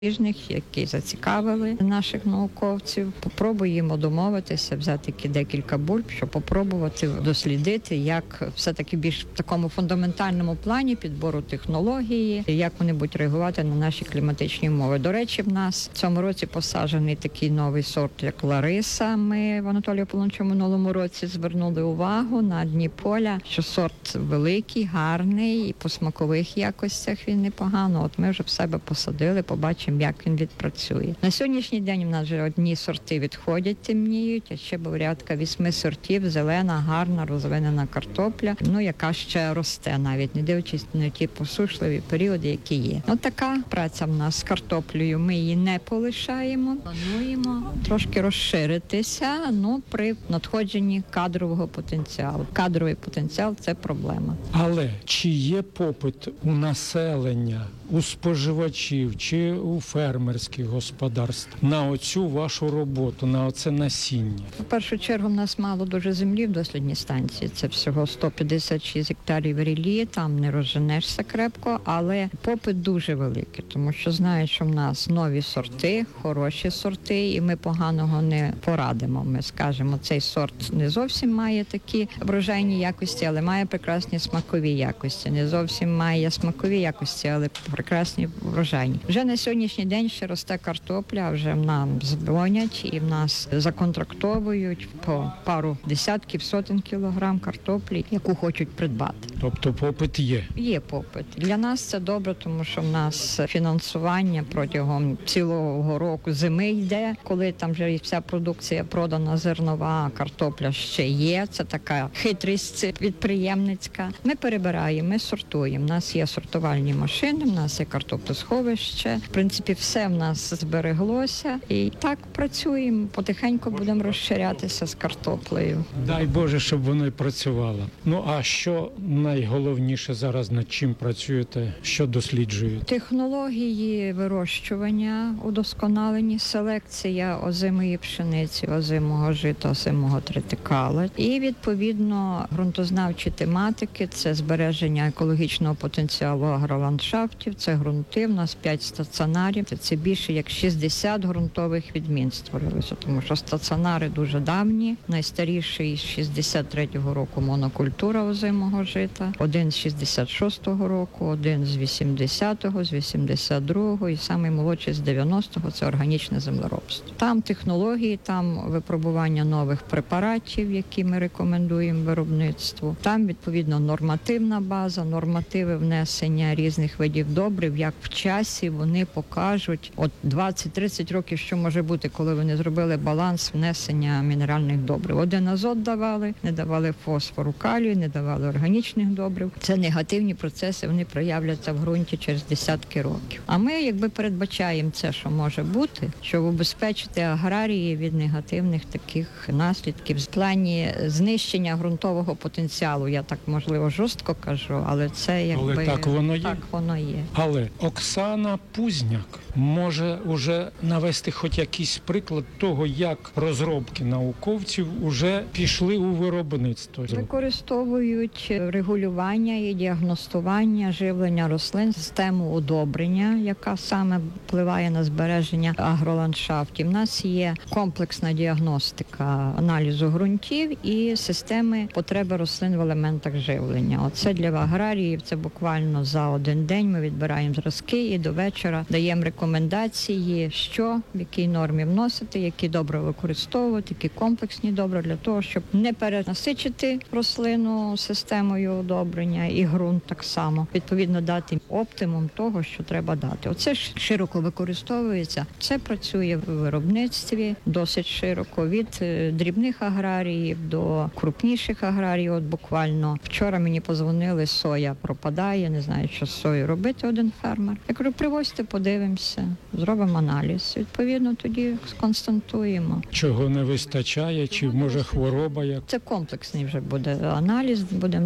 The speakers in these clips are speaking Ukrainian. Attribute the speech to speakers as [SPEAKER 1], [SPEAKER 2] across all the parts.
[SPEAKER 1] які зацікавили наших науковців. Попробуємо домовитися, взяти декілька бульб, щоб попробувати дослідити, як все-таки більш в такому фундаментальному плані підбору технології, як вони будуть реагувати на наші кліматичні умови. До речі, в нас в цьому році посаджений такий новий сорт, як Лариса. Ми в Анатолію Полончому минулому році звернули увагу на дні поля, що сорт великий, гарний, і по смакових якостях він непогано. От ми вже в себе посадили, побачимо, як він відпрацює. На сьогоднішній день у нас вже одні сорти відходять, темніють, а ще порядка 8 сортів, зелена, гарна, розвинена картопля, яка ще росте навіть, не дивлячись на ті посушливі періоди, які є. От така праця в нас з картоплею. Ми її не полишаємо. Плануємо трошки розширитися, при надходженні кадрового потенціалу. Кадровий потенціал – це проблема.
[SPEAKER 2] Але чи є попит у населення, у споживачів чи у фермерських господарств на оцю вашу роботу, на оце насіння?
[SPEAKER 1] В першу чергу в нас мало дуже землі в дослідній станції. Це всього 156 гектарів ріллі, там не розженешся крепко, але попит дуже великий, тому що знають, що в нас нові сорти, хороші сорти, і ми поганого не порадимо. Ми скажемо, цей сорт не зовсім має такі врожайні якості, але має прекрасні смакові якості. Не зовсім має смакові якості, але прекрасні врожайні. Вже на сьогоднішній день ще росте картопля, вже нам дзвонять і в нас законтрактовують по пару десятків, сотень кілограм картоплі, яку хочуть придбати.
[SPEAKER 2] Тобто попит є?
[SPEAKER 1] Є попит. Для нас це добре, тому що в нас фінансування протягом цілого року зими йде, коли там вже вся продукція продана зернова, картопля ще є. Це така хитрість підприємницька. Ми перебираємо, ми сортуємо. У нас є сортувальні машини, в нас є картоплесховище. В принципі, все в нас збереглося. І так працюємо. Потихеньку будемо розширятися з картоплею.
[SPEAKER 2] Дай Боже, щоб воно і працювало. А що найголовніше зараз, над чим працюєте, що досліджуєте?
[SPEAKER 1] Технології вирощування, удосконалені, селекція озимої пшениці, озимого жита, озимого тритикала. І, відповідно, ґрунтознавчі тематики – це збереження екологічного потенціалу агроландшафтів, це ґрунти, в нас 5 стаціонарів, це більше як 60 ґрунтових відмін створилося, тому що стаціонари дуже давні, найстаріший з 63-го року монокультура озимого жита, один з 66-го року, один з 80-го, з 82-го і самий молодший з 90-го – це органічне землеробство. Там технології, там випробування нових препаратів, які ми рекомендуємо виробництву. Там, відповідно, нормативна база, нормативи внесення різних видів добрив, як в часі вони покажуть, 20-30 років, що може бути, коли вони зробили баланс внесення мінеральних добрив. Один азот давали, не давали фосфору, калію, не давали органічних добрив. Це негативні процеси, вони проявляться в ґрунті через десятки років. А ми, передбачаємо це, що може бути, щоб убезпечити аграрії від негативних таких наслідків. В плані знищення ґрунтового потенціалу, я так, можливо, жорстко кажу, але це
[SPEAKER 2] Але так воно є?
[SPEAKER 1] Так воно є.
[SPEAKER 2] Але Оксана Пузняк може уже навести хоч якийсь приклад того, як розробки науковців уже пішли у виробництво.
[SPEAKER 1] Використовують регулювання і діагностування живлення рослин, систему удобрення, яка саме впливає на збереження агроландшафтів. У нас є комплексна діагностика аналізу ґрунтів і системи потреби рослин в елементах живлення. Оце для аграріїв, це буквально за один день ми відбираємо зразки і до вечора даємо рекомендації, що, в якій нормі вносити, які добрива використовувати, які комплексні добрива для того, щоб не перенасичити рослину системою удобрення і ґрунт так само. Відповідно, дати оптимум того, що треба дати. Оце ж широко використовується. Це працює в виробництві досить широко, від дрібних аграріїв до крупніших аграріїв. От буквально вчора мені подзвонили, соя пропадає, не знаю, що з соєю робити, один фермер. Я кажу, привозьте, подивимося, зробимо аналіз. Відповідно, тоді сконстатуємо.
[SPEAKER 2] Чого не вистачає, чи може хвороба як?
[SPEAKER 1] Це комплексний вже буде аналіз, будемо дивитися.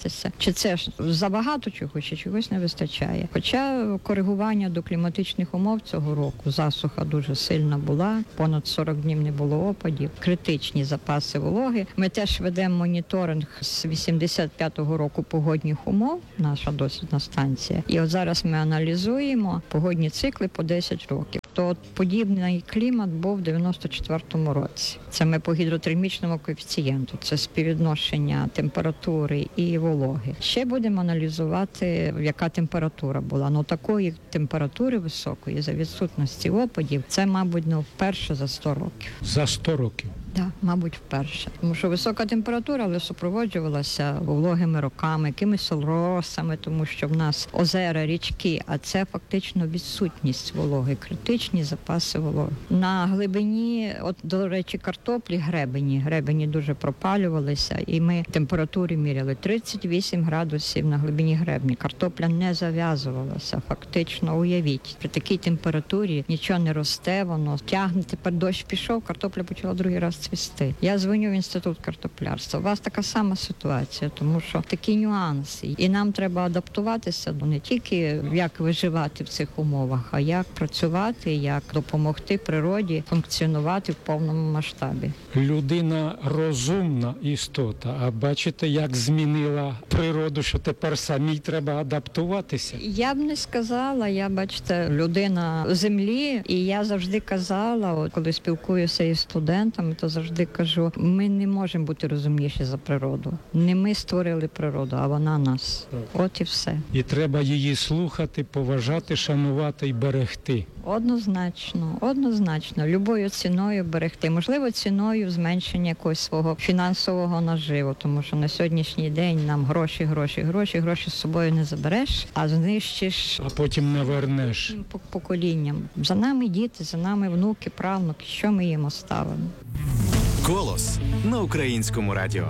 [SPEAKER 1] дивитися, чи це ж забагато чогось, чи чогось не вистачає. Хоча коригування до кліматичних умов цього року, засуха дуже сильна була, понад 40 днів не було опадів, критичні запаси вологи. Ми теж ведемо моніторинг з 85-го року погодних умов, наша дослідна станція. І от зараз ми аналізуємо погодні цикли по 10 років. То от подібний клімат був в 94-му році. Це ми по гідротермічному коефіцієнту, це співвідношення температури і вологи. Ще будемо аналізувати, яка температура була. Ну такої температури високої за відсутності опадів, це, мабуть, не вперше за 100 років.
[SPEAKER 2] За 100 років.
[SPEAKER 1] Так, мабуть, вперше. Тому що висока температура, але супроводжувалася вологими роками, якимись росами, тому що в нас озера, річки, а це фактично відсутність вологи, критичні запаси вологи. На глибині, от, до речі, картоплі гребені дуже пропалювалися, і ми температури міряли 38 градусів на глибині гребні. Картопля не зав'язувалася, фактично, уявіть. При такій температурі нічого не росте, воно тягне, тепер дощ пішов, картопля почала другий раз цвісти. Я дзвоню в інститут картоплярства. У вас така сама ситуація, тому що такі нюанси. І нам треба адаптуватися до не тільки як виживати в цих умовах, а як працювати, як допомогти природі функціонувати в повному масштабі.
[SPEAKER 2] Людина розумна істота, а бачите, як змінила природу, що тепер самій треба адаптуватися?
[SPEAKER 1] Я б не сказала, я, бачите, людина землі, і я завжди казала, от, коли спілкуюся із студентами, то завжди кажу, ми не можемо бути розумніші за природу. Не ми створили природу, а вона нас. От і все.
[SPEAKER 2] І треба її слухати, поважати, шанувати і берегти.
[SPEAKER 1] Однозначно. Любою ціною берегти. Можливо, ціною зменшення якогось свого фінансового наживу, тому що на сьогоднішній день нам гроші з собою не забереш, а знищиш
[SPEAKER 2] А потім не вернеш.
[SPEAKER 1] поколінням. За нами діти, за нами внуки, правнуки. Що ми їм оставимо?
[SPEAKER 3] «Голос» на Українському радіо.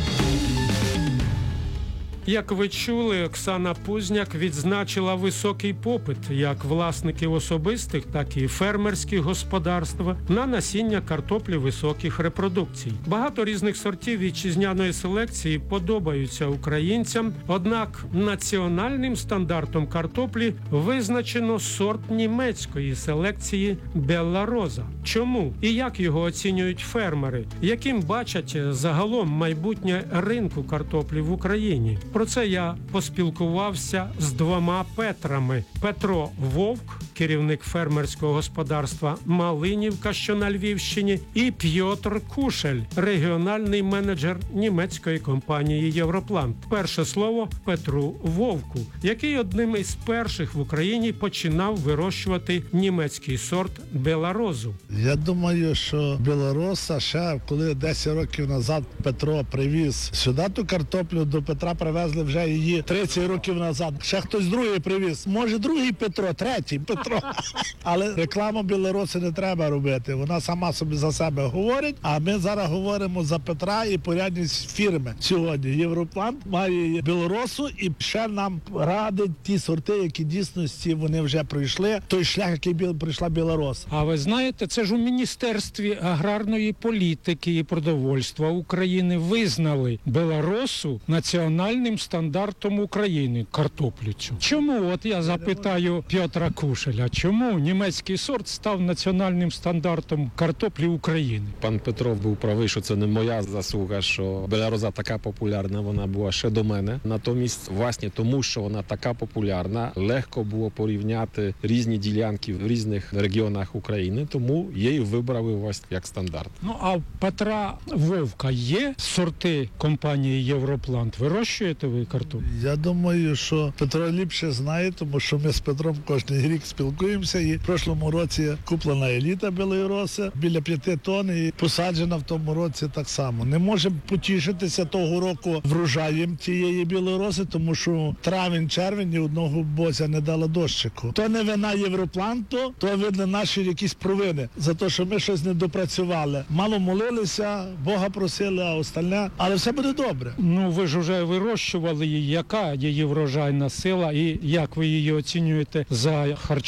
[SPEAKER 4] Як ви чули, Оксана Пузняк відзначила високий попит як власників особистих, так і фермерських господарств на насіння картоплі високих репродукцій. Багато різних сортів вітчизняної селекції подобаються українцям, однак національним стандартом картоплі визначено сорт німецької селекції «Белла Роза». Чому і як його оцінюють фермери? Яким бачать загалом майбутнє ринку картоплі в Україні? Про це я поспілкувався з двома Петрами. Петро Вовк, керівник фермерського господарства «Малинівка», що на Львівщині, і Пьотр Кушель, регіональний менеджер німецької компанії «Європлант». Перше слово Петру Вовку, який одним із перших в Україні починав вирощувати німецький сорт «Белла Розу».
[SPEAKER 5] Я думаю, що білороса ще, коли 10 років назад Петро привіз сюди ту картоплю, до Петра привезли вже її 30 років назад. Ще хтось другий привіз. Може, другий Петро, третій Петро. Але рекламу білороси не треба робити. Вона сама собі за себе говорить, а ми зараз говоримо за Петра і порядність фірми. Сьогодні Європлант має білоросу і ще нам радить ті сорти, які дійсності вони вже пройшли. Той шлях, який пройшла білороса.
[SPEAKER 2] А ви знаєте, це ж у Міністерстві аграрної політики і продовольства України визнали белоросу національним стандартом України, картоплю цю. Чому, от я запитаю Пьотра Кушеля, чому німецький сорт став національним стандартом картоплі України?
[SPEAKER 6] Пан Петров був правий, що це не моя заслуга, що «Белла Роза» така популярна, вона була ще до мене. Натомість, власне, тому що вона така популярна, легко було порівняти різні ділянки в різних регіонах України, тому її вибрали ось як стандарт.
[SPEAKER 2] Ну, а в Петра Вовка є сорти компанії «Європлант»? Вирощуєте ви картоплю?
[SPEAKER 5] Я думаю, що Петро ліпше знає, тому що ми з Петром кожен рік спілкуємося. І в прошлому році куплена еліта білої роси, біля 5 тонн, і посаджена в тому році так само. Не можемо потішитися того року врожаєм цієї білої роси, тому що травень-червень ні одного бозя не дала дощику. То не вина Європланту, то видно наші якісь провини за те, що ми щось не допрацювали. Мало молилися, Бога просили, а остальне, але все буде добре.
[SPEAKER 2] Ну, ви ж уже вирощували її. Яка її врожайна сила і як ви її оцінюєте за харчову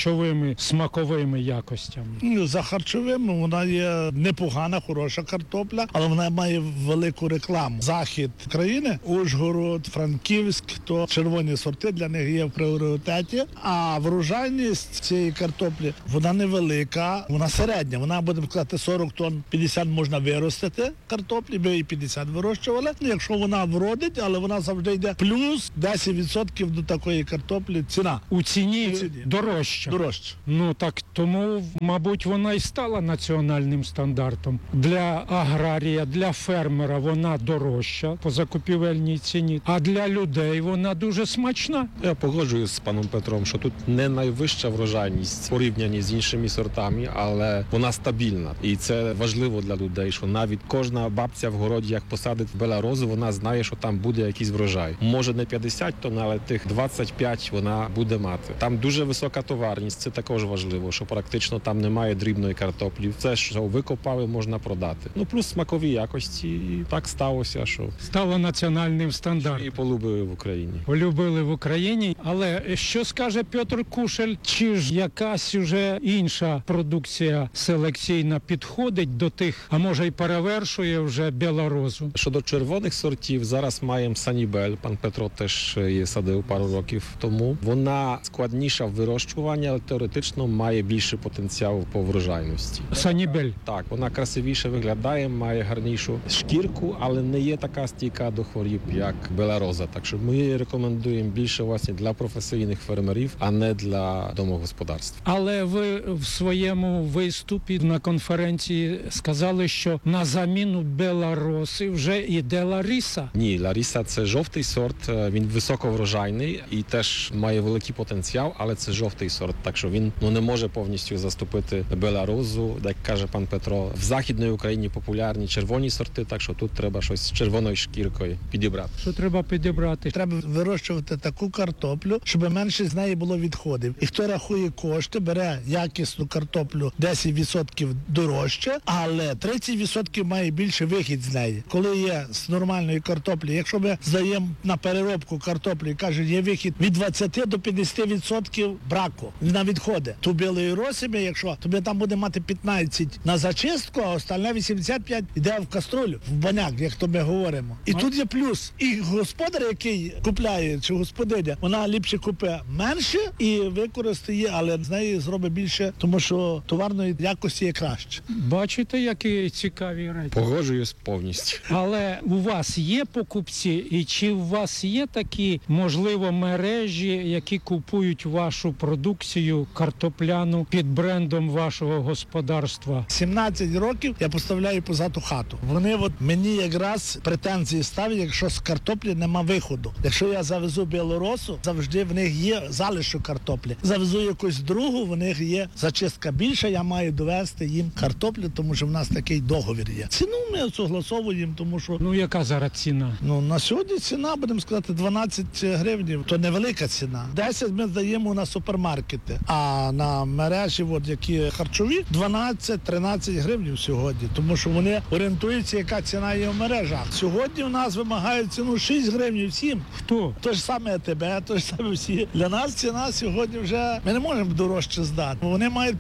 [SPEAKER 2] харчовими, смаковими якостями?
[SPEAKER 5] Ну, за харчовими вона є непогана, хороша картопля, але вона має велику рекламу. Захід країни, Ужгород, Франківськ, то червоні сорти для них є в пріоритеті. А врожайність цієї картоплі, вона невелика, вона середня. Вона, будемо сказати, 40 тонн, 50 можна виростити картоплі, ми і 50 вирощували. Якщо вона вродить, але вона завжди йде плюс 10% до такої картоплі ціна.
[SPEAKER 2] У ціні
[SPEAKER 5] У ціні.
[SPEAKER 2] дорожча.
[SPEAKER 5] Дорожче.
[SPEAKER 2] Ну так тому, мабуть, вона і стала національним стандартом. Для аграрія, для фермера вона дорожча по закупівельній ціні, а для людей вона дуже смачна.
[SPEAKER 6] Я погоджуюсь з паном Петром, що тут не найвища врожайність порівняні з іншими сортами, але вона стабільна. І це важливо для людей, що навіть кожна бабця в городі, як посадить беларозу, вона знає, що там буде якийсь врожай. Може не 50 тонн, але тих 25 вона буде мати. Там дуже висока товарність, це також важливо, що практично там немає дрібної картоплі. Все, що викопали, можна продати. Ну, плюс смакові якості. І так сталося, що
[SPEAKER 2] Стала національним стандартом.
[SPEAKER 6] і полюбили в Україні.
[SPEAKER 2] Полюбили в Україні. Але що скаже Петр Кушель? Чи ж якась уже інша продукція селекційна підходить до тих, а може й перевершує вже білорозу?
[SPEAKER 6] Щодо червоних сортів, зараз маємо Санібель. Пан Петро теж її садив пару років тому. Вона складніша в вирощуванні, але теоретично має більший потенціал по врожайності.
[SPEAKER 2] Санібель.
[SPEAKER 6] Так, вона красивіше виглядає, має гарнішу шкірку, але не є така стійка до хворіб, як белароза. Так що ми її рекомендуємо більше власне для професійних фермерів, а не для домогосподарств.
[SPEAKER 2] Але ви в своєму виступі на конференції сказали, що на заміну белароси вже йде Ларіса.
[SPEAKER 6] Ні, Ларіса – це жовтий сорт, він високоврожайний і теж має великий потенціал, але це жовтий сорт, так що він не може повністю заступити беларозу. Як каже пан Петро, в Західній Україні популярні червоні сорти, так що тут треба щось з червоною шкіркою підібрати.
[SPEAKER 2] Що треба підібрати?
[SPEAKER 5] Треба вирощувати таку картоплю, щоб менше з неї було відходів. І хто рахує кошти, бере якісну картоплю 10% дорожче, але 30% має більше вихід з неї. Коли є з нормальної картоплі, якщо ми здаємо на переробку картоплі, кажуть, є вихід від 20 до 50% браку на відходи. Ту білої розсіми, якщо тобі там буде мати 15 на зачистку, а остальне 85 йде в каструлю, в баняк, як то ми говоримо. І тут є плюс. І господар, який купляє, чи господиня, вона ліпше купить менше і використає, але з неї зробить більше, тому що товарної якості є краще.
[SPEAKER 2] Бачите, які цікаві речі.
[SPEAKER 6] Погоджуюсь повністю.
[SPEAKER 2] Але у вас є покупці, і чи у вас є такі, можливо, мережі, які купують вашу продукцію картопляну під брендом вашого господарства?
[SPEAKER 5] 17 років я поставляю позаду хату. Вони от мені якраз претензії ставлять, якщо з картоплі нема виходу. Якщо я завезу білоросу, завжди в них є залишок картоплі. Завезу якусь другу, в них є зачистка більша, я маю довести їм картоплю, тому що в нас такий договір є. Ціну ми согласовуємо, тому що
[SPEAKER 2] Ну, яка зараз ціна?
[SPEAKER 5] на сьогодні ціна, будемо сказати, 12 гривень. То невелика ціна. 10 ми здаємо на супермаркети, а на мережі, які харчові, 12-13 гривень сьогодні, тому що вони орієнтуються, яка ціна є в мережах. Сьогодні у нас вимагають ціну 6 гривень всім.
[SPEAKER 2] Хто?
[SPEAKER 5] То ж саме АТБ, то ж саме всі. Для нас ціна сьогодні вже, ми не можемо дорожче здати. Вони мають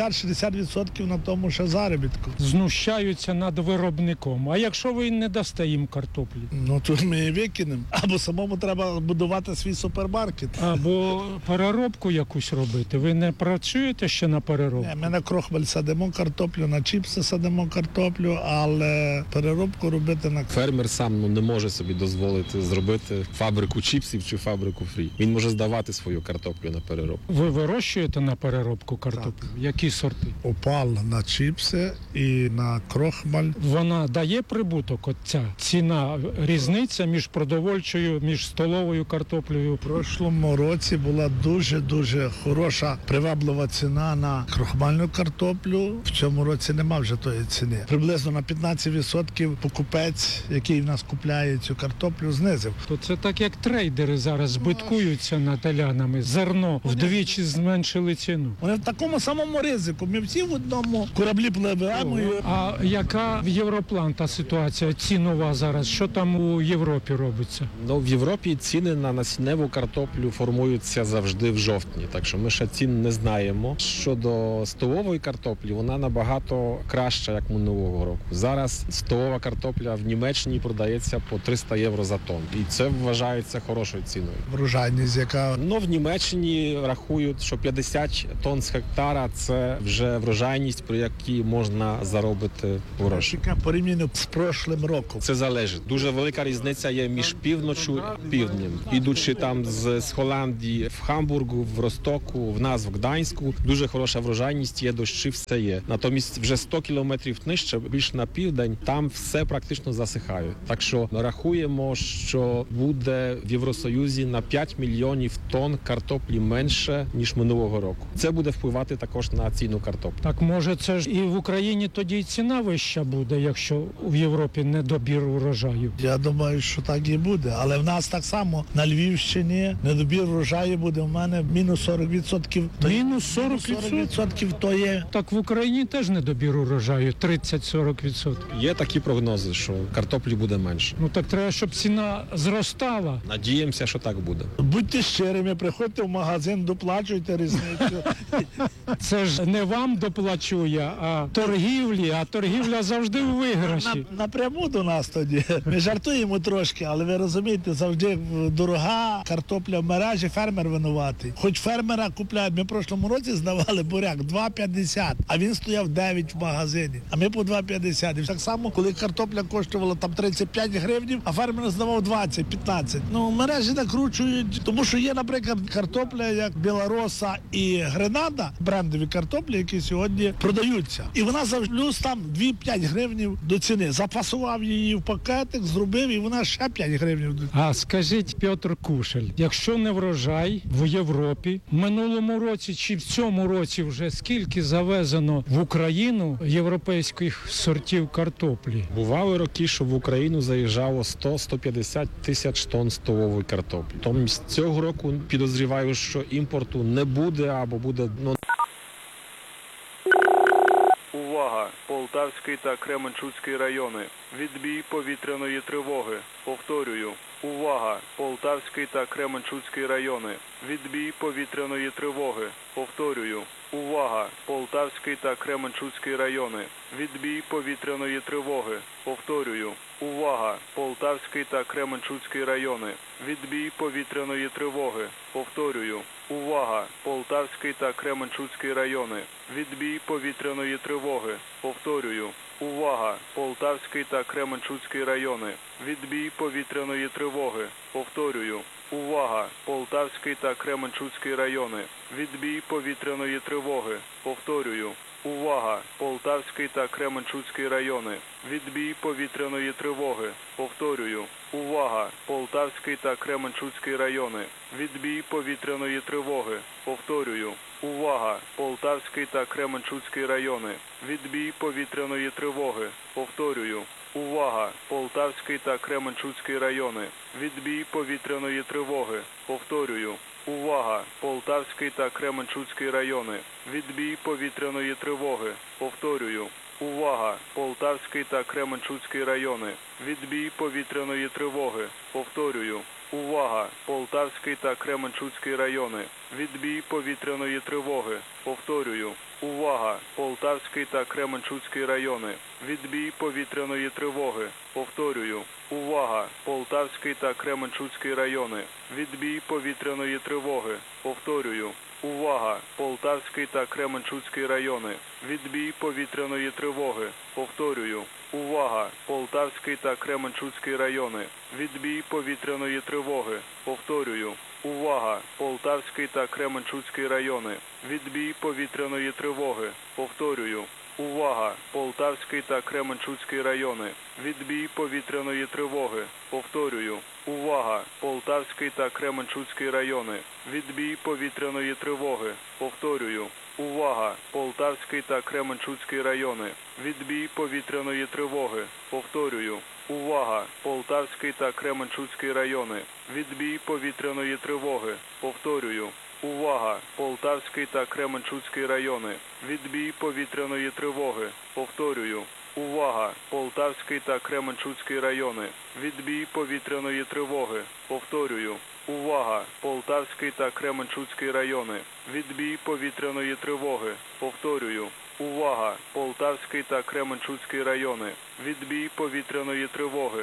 [SPEAKER 5] 50-60% на тому ще заробітку.
[SPEAKER 2] Знущаються над виробником. А якщо ви не дасте їм картоплі?
[SPEAKER 5] Тут ми її викинемо. Або самому треба будувати свій супермаркет.
[SPEAKER 2] Або переробку якусь робити. Ви не працюєте ще на переробку?
[SPEAKER 5] Ми на крохмаль садимо картоплю, на чіпси садимо картоплю, але переробку робити на
[SPEAKER 6] Фермер сам не може собі дозволити зробити фабрику чіпсів чи фабрику фрі. Він може здавати свою картоплю на переробку.
[SPEAKER 2] Ви вирощуєте на переробку картоплю? Які сорти?
[SPEAKER 5] опал на чіпси і на крохмаль.
[SPEAKER 2] Вона дає прибуток, оця ціна, різниця між продовольчою, між столовою картоплею?
[SPEAKER 5] У прошлому році була дуже-дуже хороша, приваблива ціна на крохмальну картоплю. В цьому році нема вже тої ціни. Приблизно на 15% покупець, який в нас купляє цю картоплю, знизив.
[SPEAKER 2] То це так, як трейдери зараз збиткуються над телянами. Зерно вдвічі зменшили ціну.
[SPEAKER 5] Вони в такому самому ризику. Ми всі в одному кораблі пливемо.
[SPEAKER 2] А яка в Європлан ситуація цінова зараз? Що там у Європі робиться?
[SPEAKER 6] В Європі ціни на насінневу картоплю формуються завжди в жовтні, так що ми ще ще цін не знаємо. Щодо столової картоплі, вона набагато краща, як минулого року. Зараз столова картопля в Німеччині продається по 300 євро за тонн. І це вважається хорошою ціною.
[SPEAKER 5] Врожайність, яка
[SPEAKER 6] Ну, в Німеччині рахують, що 50 тонн з гектара – це вже врожайність, при якій можна заробити гроші.
[SPEAKER 5] яка порівняно з прошлим роком.
[SPEAKER 6] Це залежить. Дуже велика різниця є між півночю і півднем. Ідучи там з Голландії в Хамбургу, в Ростоку, в нас в Гданську, дуже хороша врожайність є, дощі, все є. Натомість вже 100 кілометрів нижче, більш на південь, там все практично засихає. Так що рахуємо, що буде в Євросоюзі на 5 мільйонів тонн картоплі менше, ніж минулого року. Це буде впливати також на ціну картоплі.
[SPEAKER 2] Так може це ж і в Україні тоді й ціна вища буде, якщо в Європі недобір урожаю.
[SPEAKER 5] Я думаю, що так і буде. Але в нас так само на Львівщині недобір врожаю буде в мене мінус 40%.
[SPEAKER 2] Мінус 40%?
[SPEAKER 5] 40% то є.
[SPEAKER 2] Так в Україні теж недобір урожаю 30-40%.
[SPEAKER 6] Є такі прогнози, що картоплі буде менше.
[SPEAKER 2] Ну так треба, щоб ціна зростала.
[SPEAKER 6] Надіємося, що так буде.
[SPEAKER 5] Будьте щирими, приходьте в магазин, доплачуйте різницю.
[SPEAKER 2] Це ж не вам доплачує, а торгівлі, а торгівля завжди в виграші.
[SPEAKER 5] Напряму до нас тоді. Ми жартуємо трошки, але ви розумієте, завжди дорога картопля в мережі, фермер винуватий. Хоч фермера купляють, ми в прошлому році здавали буряк 2,50, а він стояв 9 в магазині, а ми по 2,50. І так само, коли картопля коштувала там 35 гривень, а фермер здавав 20-15. Ну, мережі накручують, тому що є, наприклад, картопля, як Білороса і Гренада, брендові картоплі, які сьогодні продаються. І вона завжди плюс там 2-5 гривень до ціни. Запасував її в пакетик, зробив, і вона ще 5 гривень.
[SPEAKER 2] А скажіть, Петр Кушель, якщо не врожай в Європі, в минулому році чи в цьому році вже скільки завезено в Україну європейських сортів картоплі?
[SPEAKER 6] Бували роки, що в Україну заїжджало 100-150 тисяч тонн столової картоплі. Тому з цього року підозріваю, що імпорту не буде або буде
[SPEAKER 7] Увага! Полтавський та Кременчуцький райони. Відбій повітряної тривоги. Повторюю. Увага! Полтавський та Кременчуцький райони. Відбій повітряної тривоги. Повторюю. Увага! Полтавський та Кременчуцький райони. Відбій повітряної тривоги. Повторюю. Увага! Полтавський та Кременчуцький райони. Відбій повітряної тривоги. Повторюю. Увага! Полтавський та Кременчуцький райони. Відбій повітряної тривоги. Повторюю. Увага! Полтавський та Кременчуцький райони. Відбій повітряної тривоги. Повторюю. Увага! Полтавський та Кременчуцький райони. Відбій повітряної тривоги. Повторюю. Увага! Полтавський та Кременчуцький райони. Відбій повітряної тривоги. Повторюю. Увага! Полтавський та Кременчуцький райони. Відбій повітряної тривоги. Повторюю. Увага! Полтавський та Кременчуцький райони. Відбій повітряної тривоги. Повторюю. Увага! Полтавський та Кременчуцький райони. Відбій повітряної тривоги. Повторюю. Увага! Полтавський та Кременчуцький райони. Відбій повітряної тривоги. Повторюю. Увага! Полтавський та Кременчуцький райони. Відбій повітряної тривоги. Повторюю. Увага! Полтавський та Кременчуцький райони. Відбій повітряної тривоги. Повторюю. Увага! Полтавський та Кременчуцький райони. Відбій повітряної тривоги. Повторюю. Увага! Полтавський та Кременчуцький райони. Відбій повітряної тривоги. Повторюю. Увага! Полтавський та Кременчуцький райони. Відбій повітряної тривоги. Повторюю. Увага! Полтавський та Кременчуцький райони. Відбій повітряної тривоги. Повторюю. Увага! Полтавський та Кременчуцький райони. Відбій повітряної тривоги. Повторюю. Увага! Полтавський та Кременчуцький райони. Відбій повітряної тривоги. Повторюю. Увага! Полтавський та Кременчуцький райони. Відбій повітряної тривоги. Повторюю. Увага! Полтавський та Кременчуцький райони. Відбій повітряної тривоги. Повторюю. Увага! Полтавський та Кременчуцький райони. Відбій повітряної тривоги. Повторюю. Увага! Полтавський та Кременчуцький райони. Відбій повітряної тривоги. Повторюю. Увага! Полтавський та Кременчуцький райони. Відбій повітряної тривоги. Повторюю. Увага! Полтавський та Кременчуцький райони. Відбій повітряної тривоги. Повторюю. Увага! Полтавський та Кременчуцький райони. Відбій повітряної тривоги.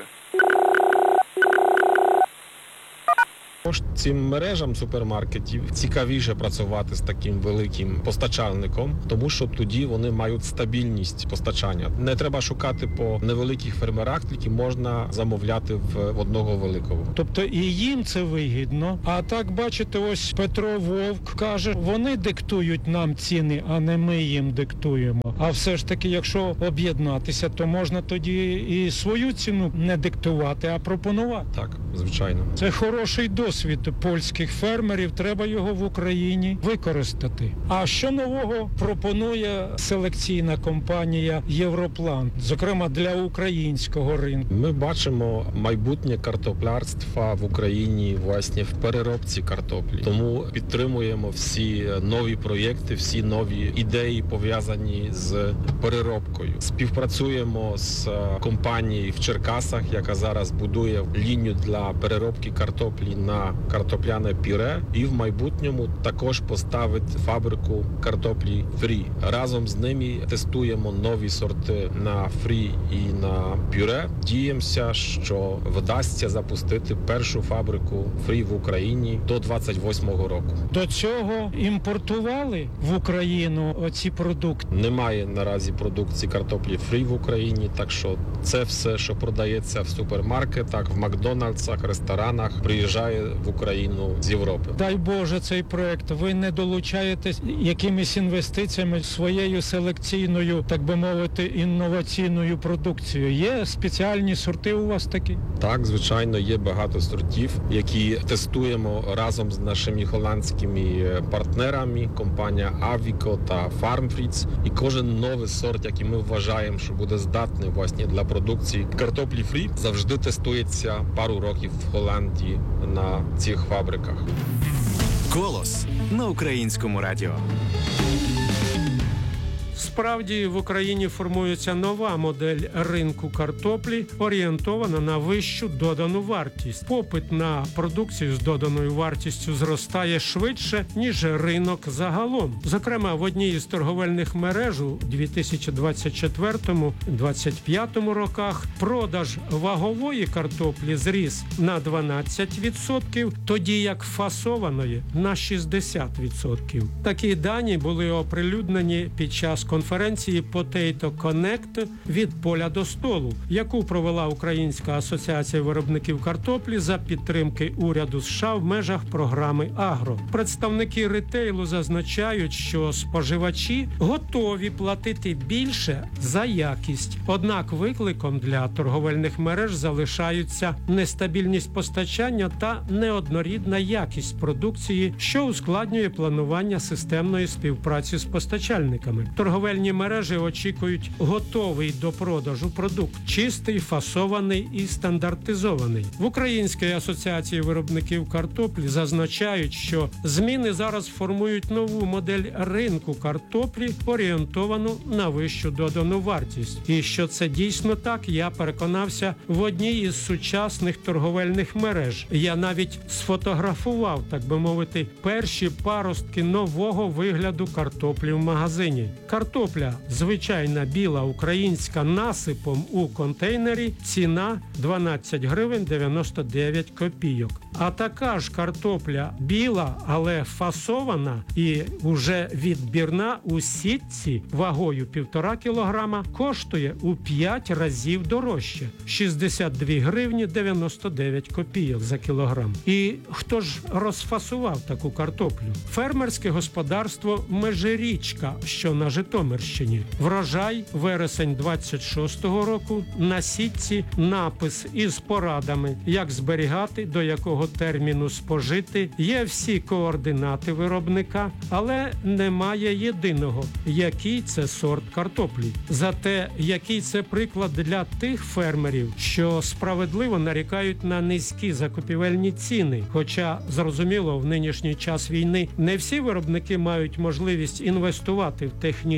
[SPEAKER 6] Цим мережам супермаркетів цікавіше працювати з таким великим постачальником, тому що тоді вони мають стабільність постачання. Не треба шукати по невеликих фермерах, тільки можна замовляти в одного великого.
[SPEAKER 2] Тобто і їм це вигідно. А так, бачите, ось Петро Вовк каже, вони диктують нам ціни, а не ми їм диктуємо. А все ж таки, якщо об'єднатися, то можна тоді і свою ціну не диктувати, а пропонувати.
[SPEAKER 6] Так, звичайно.
[SPEAKER 2] Це хороший досвід польських фермерів, треба його в Україні використати. А що нового пропонує селекційна компанія «Європлан», зокрема для українського ринку?
[SPEAKER 6] Ми бачимо майбутнє картоплярства в Україні власне в переробці картоплі. Тому підтримуємо всі нові проєкти, всі нові ідеї пов'язані з переробкою. Співпрацюємо з компанією в Черкасах, яка зараз будує лінію для переробки картоплі на картопляне пюре, і в майбутньому також поставить фабрику картоплі фрі. Разом з ними тестуємо нові сорти на фрі і на пюре. Діємося, що вдасться запустити першу фабрику фрі в Україні до 28-го року.
[SPEAKER 2] До цього імпортували в Україну оці продукти?
[SPEAKER 6] Немає наразі продукції картоплі фрі в Україні, так що це все, що продається в супермаркетах, в Макдональдсах, ресторанах, приїжджає в Україну з Європи.
[SPEAKER 2] Дай Боже, цей проект. Ви не долучаєтесь якимись інвестиціями своєю селекційною, так би мовити, інноваційною продукцією? Є спеціальні сорти у вас такі?
[SPEAKER 6] Так, звичайно, є багато сортів, які тестуємо разом з нашими голландськими партнерами, компанія Avico та FarmFriends. І кожен новий сорт, який ми вважаємо, що буде здатний власне для продукції картоплі фрі, завжди тестується пару років в Голландії на цих фабриках.
[SPEAKER 3] Голос на українському радіо.
[SPEAKER 4] Справді, в Україні формується нова модель ринку картоплі, орієнтована на вищу додану вартість. Попит на продукцію з доданою вартістю зростає швидше, ніж ринок загалом. Зокрема, в одній із торговельних мереж у 2024-2025 роках продаж вагової картоплі зріс на 12%, тоді як фасованої – на 60%. Такі дані були оприлюднені під час конференції Potato Connect від поля до столу, яку провела Українська асоціація виробників картоплі за підтримки уряду США в межах програми «Агро». Представники ретейлу зазначають, що споживачі готові платити більше за якість. Однак викликом для торговельних мереж залишаються нестабільність постачання та неоднорідна якість продукції, що ускладнює планування системної співпраці з постачальниками. Торговельні мережі очікують готовий до продажу продукт, чистий, фасований і стандартизований. В Українській асоціації виробників картоплі зазначають, що зміни зараз формують нову модель ринку картоплі, орієнтовану на вищу додану вартість. І що це дійсно так, я переконався в одній із сучасних торговельних мереж. Я навіть сфотографував, так би мовити, перші паростки нового вигляду картоплі в магазині. Картопля звичайна біла українська насипом у контейнері, ціна 12 гривень 99 копійок. А така ж картопля біла, але фасована і уже відбірна у сітці вагою 1,5 кілограма коштує у 5 разів дорожче – 62 гривні 99 копійок за кілограм. І хто ж розфасував таку картоплю? Фермерське господарство «Межирічка», що на Житомирщині. Врожай вересень 26-го року, на сітці напис із порадами, як зберігати, до якого терміну спожити. Є всі координати виробника, але немає єдиного, який це сорт картоплі. Зате, який це приклад для тих фермерів, що справедливо нарікають на низькі закупівельні ціни. Хоча, зрозуміло, в нинішній час війни не всі виробники мають можливість інвестувати в технічну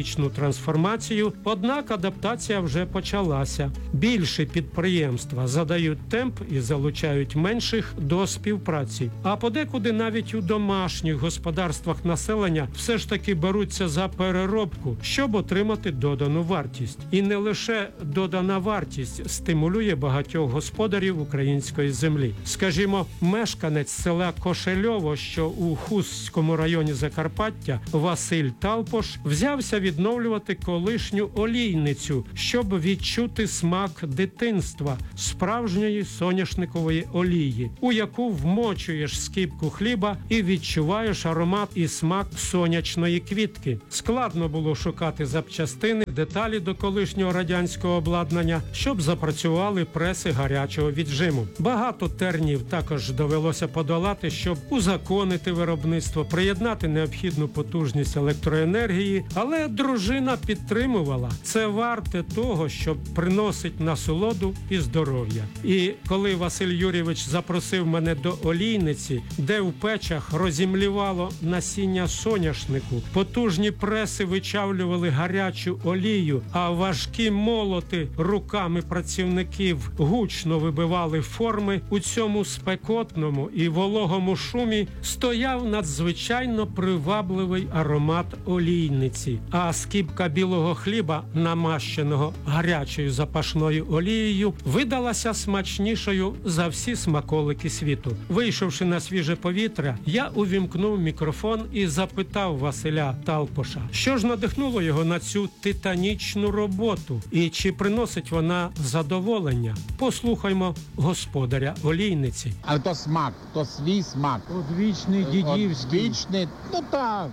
[SPEAKER 4] технологічну трансформацію, однак адаптація вже почалася. Більші підприємства задають темп і залучають менших до співпраці. А подекуди навіть у домашніх господарствах населення все ж таки беруться за переробку, щоб отримати додану вартість. І не лише додана вартість стимулює багатьох господарів української землі. Скажімо, мешканець села Кошельово, що у Хустському районі Закарпаття, Василь Талпош, взявся відновлювати колишню олійницю, щоб відчути смак дитинства, справжньої соняшникової олії, у яку вмочуєш скибку хліба і відчуваєш аромат і смак сонячної квітки. Складно було шукати запчастини, деталі до колишнього радянського обладнання, щоб запрацювали преси гарячого віджиму. Багато тернів також довелося подолати, щоб узаконити виробництво, приєднати необхідну потужність електроенергії, але дружина підтримувала. Це варте того, щоб приносить насолоду і здоров'я. І коли Василь Юрійович запросив мене до олійниці, де в печах розімлівало насіння соняшнику, потужні преси вичавлювали гарячу олію, а важкі молоти руками працівників гучно вибивали форми, у цьому спекотному і вологому шумі стояв надзвичайно привабливий аромат олійниці, а скибка білого хліба, намащеного гарячою запашною олією, видалася смачнішою за всі смаколики світу. Вийшовши на свіже повітря, я увімкнув мікрофон і запитав Василя Талпоша, що ж надихнуло його на цю титанічну роботу і чи приносить вона задоволення. Послухаймо господаря олійниці.
[SPEAKER 8] Але то смак, то свій смак.
[SPEAKER 2] Одвічний, дідівський.
[SPEAKER 8] Одвічний, ну так.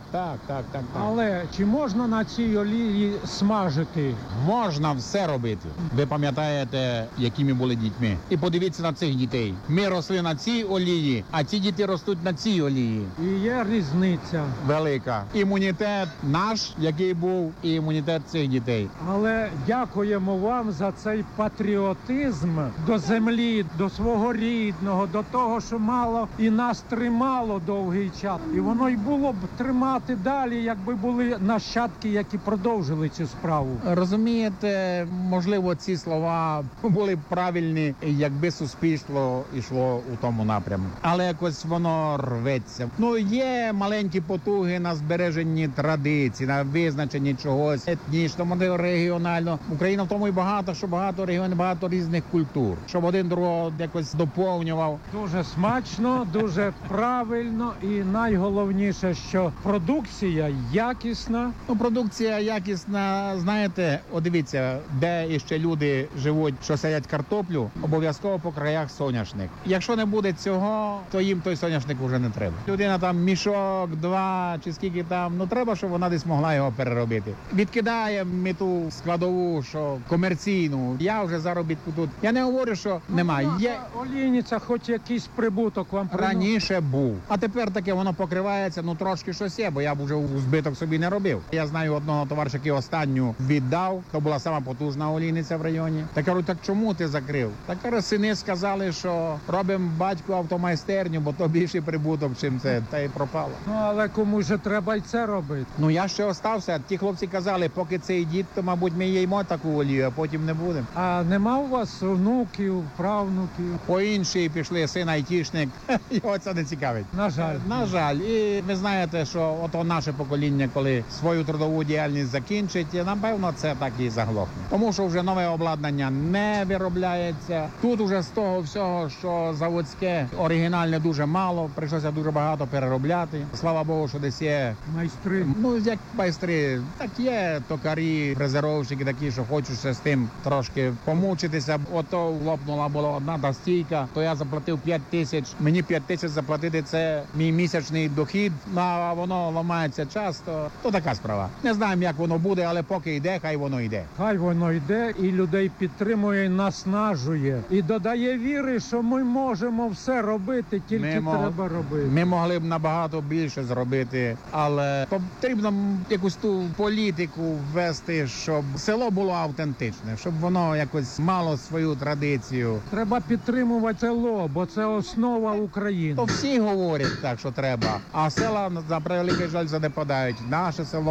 [SPEAKER 2] Але чи можна на цій олії смажити?
[SPEAKER 8] Можна все робити. Ви пам'ятаєте, які ми були дітьми. І подивіться на цих дітей. Ми росли на цій олії, а ці діти ростуть на цій олії.
[SPEAKER 2] І є різниця.
[SPEAKER 8] Велика. Імунітет наш, який був, і імунітет цих дітей.
[SPEAKER 2] Але дякуємо вам за цей патріотизм до землі, до свого рідного, до того, що мало і нас тримало довгий час. І воно й було б тримати далі, якби були нащадки, які продовжили цю справу.
[SPEAKER 8] Розумієте, можливо, ці слова були б правильні, якби суспільство йшло у тому напрямку. Але якось воно рветься. Ну, є маленькі потуги на збереженні традицій, на визначенні чогось етнічно, можливо, регіонально. Україна в тому і багато, що багато регіонів, багато різних культур, щоб один другого якось доповнював.
[SPEAKER 2] Дуже смачно, дуже правильно і найголовніше, що продукція якісна.
[SPEAKER 8] Ну, продукція якісна, знаєте, от дивіться, де іще люди живуть, що садять картоплю, обов'язково по краях соняшник. Якщо не буде цього, то їм той соняшник вже не треба. Людина там мішок, два чи скільки там, ну треба, щоб вона десь могла його переробити. Відкидає ми ту складову, що комерційну. Я вже заробітку тут. Я не говорю, що немає. Є
[SPEAKER 2] олійниця, хоч якийсь прибуток вам приносить?
[SPEAKER 8] Раніше був. А тепер таке воно покривається, ну трошки щось є, бо я б вже збиток собі не робив. Я знаю одного товариша, який останню віддав, то була сама потужна олійниця в районі. Так кажу, так чому ти закрив? Так кажу, сини сказали, що робимо батьку автомайстерню, бо то більший прибуток, чим це, та й пропало.
[SPEAKER 2] Ну, але комусь же треба й це робити.
[SPEAKER 8] Ну я ще остався. Ті хлопці казали, поки цей дід, то, мабуть, ми їмо таку олію, а потім не будемо.
[SPEAKER 2] А нема у вас внуків, правнуків?
[SPEAKER 8] По іншій пішли, син айтішник, його це не цікавить.
[SPEAKER 2] На жаль.
[SPEAKER 8] На жаль. І ви знаєте, що ото наше покоління, коли свою трудову діяльність закінчить, напевно, це так і заглохне. Тому що вже нове обладнання не виробляється. Тут уже з того всього, що заводське, оригінальне дуже мало, прийшлося дуже багато переробляти. Слава Богу, що десь є
[SPEAKER 2] Майстри.
[SPEAKER 8] ну, як майстри, так є токарі, фрезеровщики такі, що хочуть ще з тим трошки помучитися. Ото лопнула була одна та стійка, то я заплатив 5 тисяч. Мені 5 тисяч заплатити, це мій місячний дохід, а воно ламається часто. То така справа. Не знаємо, як воно буде, але поки йде, хай воно йде.
[SPEAKER 2] Хай воно йде і людей підтримує, і наснажує. І додає віри, що ми можемо все робити, тільки треба робити.
[SPEAKER 8] Ми могли б набагато більше зробити, але потрібно якусь ту політику ввести, щоб село було автентичне, щоб воно якось мало свою традицію.
[SPEAKER 2] Треба підтримувати село, бо це основа України.
[SPEAKER 8] То всі говорять так, що треба, а села, на превеликий жаль, занепадають. Наше село було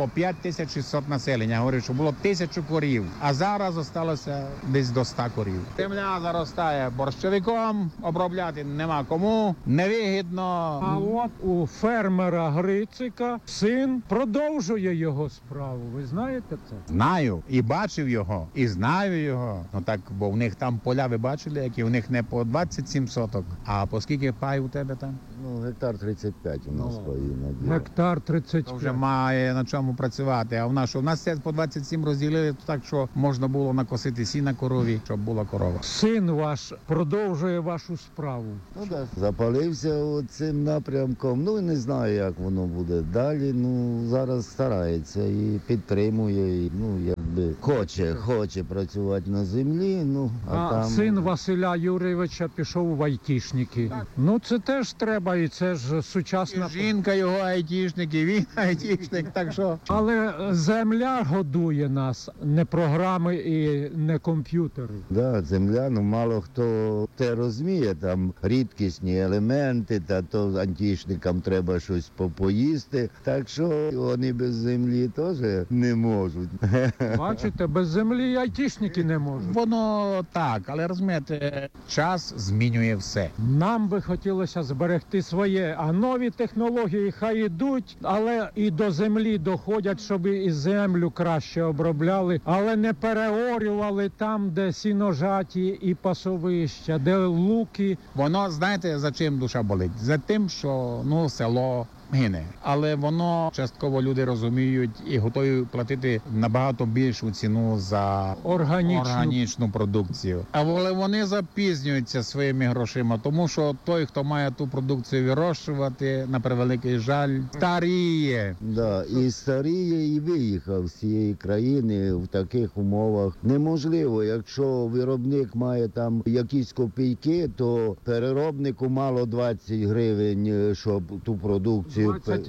[SPEAKER 8] було 5600 населення. Говорить, що було 1000 корів, а зараз осталося десь до 100 корів. Земля заростає борщовиком, обробляти нема кому, невигідно.
[SPEAKER 2] А от у фермера Грицика син продовжує його справу. Ви знаєте це?
[SPEAKER 8] Знаю і бачив його, і знаю його. Ну так, бо в них там поля, ви бачили, які в них не по 27 соток, а по скільки пай у тебе там?
[SPEAKER 9] Ну, гектар 35 у нас свої надії.
[SPEAKER 2] Гектар
[SPEAKER 8] То вже
[SPEAKER 2] 35.
[SPEAKER 8] має на чому працювати. А в нас що? У нас це по 27 розділили так, що можна було накосити сіна корові, щоб була корова.
[SPEAKER 2] Син ваш продовжує вашу справу.
[SPEAKER 9] Ну, да. Запалився цим напрямком. Ну, не знаю, як воно буде далі. Ну, зараз старається і підтримує, і, ну, якби хоче працювати на землі. Ну,
[SPEAKER 2] А
[SPEAKER 9] там...
[SPEAKER 2] син Василя Юрійовича пішов в айтішники. Ну це теж треба, і це ж сучасна.
[SPEAKER 8] І жінка його айтішник, і він айтішник, так що...
[SPEAKER 2] Але земля годує нас, не програми і не комп'ютери.
[SPEAKER 9] Да, земля, ну мало хто те розуміє, там рідкісні елементи, та то антішникам треба щось поїсти, так що вони без землі теж не можуть.
[SPEAKER 2] Бачите, без землі і айтішники не можуть.
[SPEAKER 8] Воно так, але розумієте, час змінює все.
[SPEAKER 2] Нам би хотілося зберегти своє, а нові технології хай ідуть, але і до землі доходять, щоб і землю краще обробляли, але не переорювали там, де сіножаті і пасовища, де луки.
[SPEAKER 8] Воно, знаєте, за чим душа болить? За тим, що, ну, село гине. Але воно частково люди розуміють і готові платити набагато більшу ціну за органічну продукцію. Але вони запізнюються своїми грошима, тому що той, хто має ту продукцію вирощувати, на превеликий жаль, старіє.
[SPEAKER 9] Да, і старіє, і виїхав з цієї країни в таких умовах. Неможливо, якщо виробник має там якісь копійки, то переробнику мало 20 гривень, щоб ту продукцію...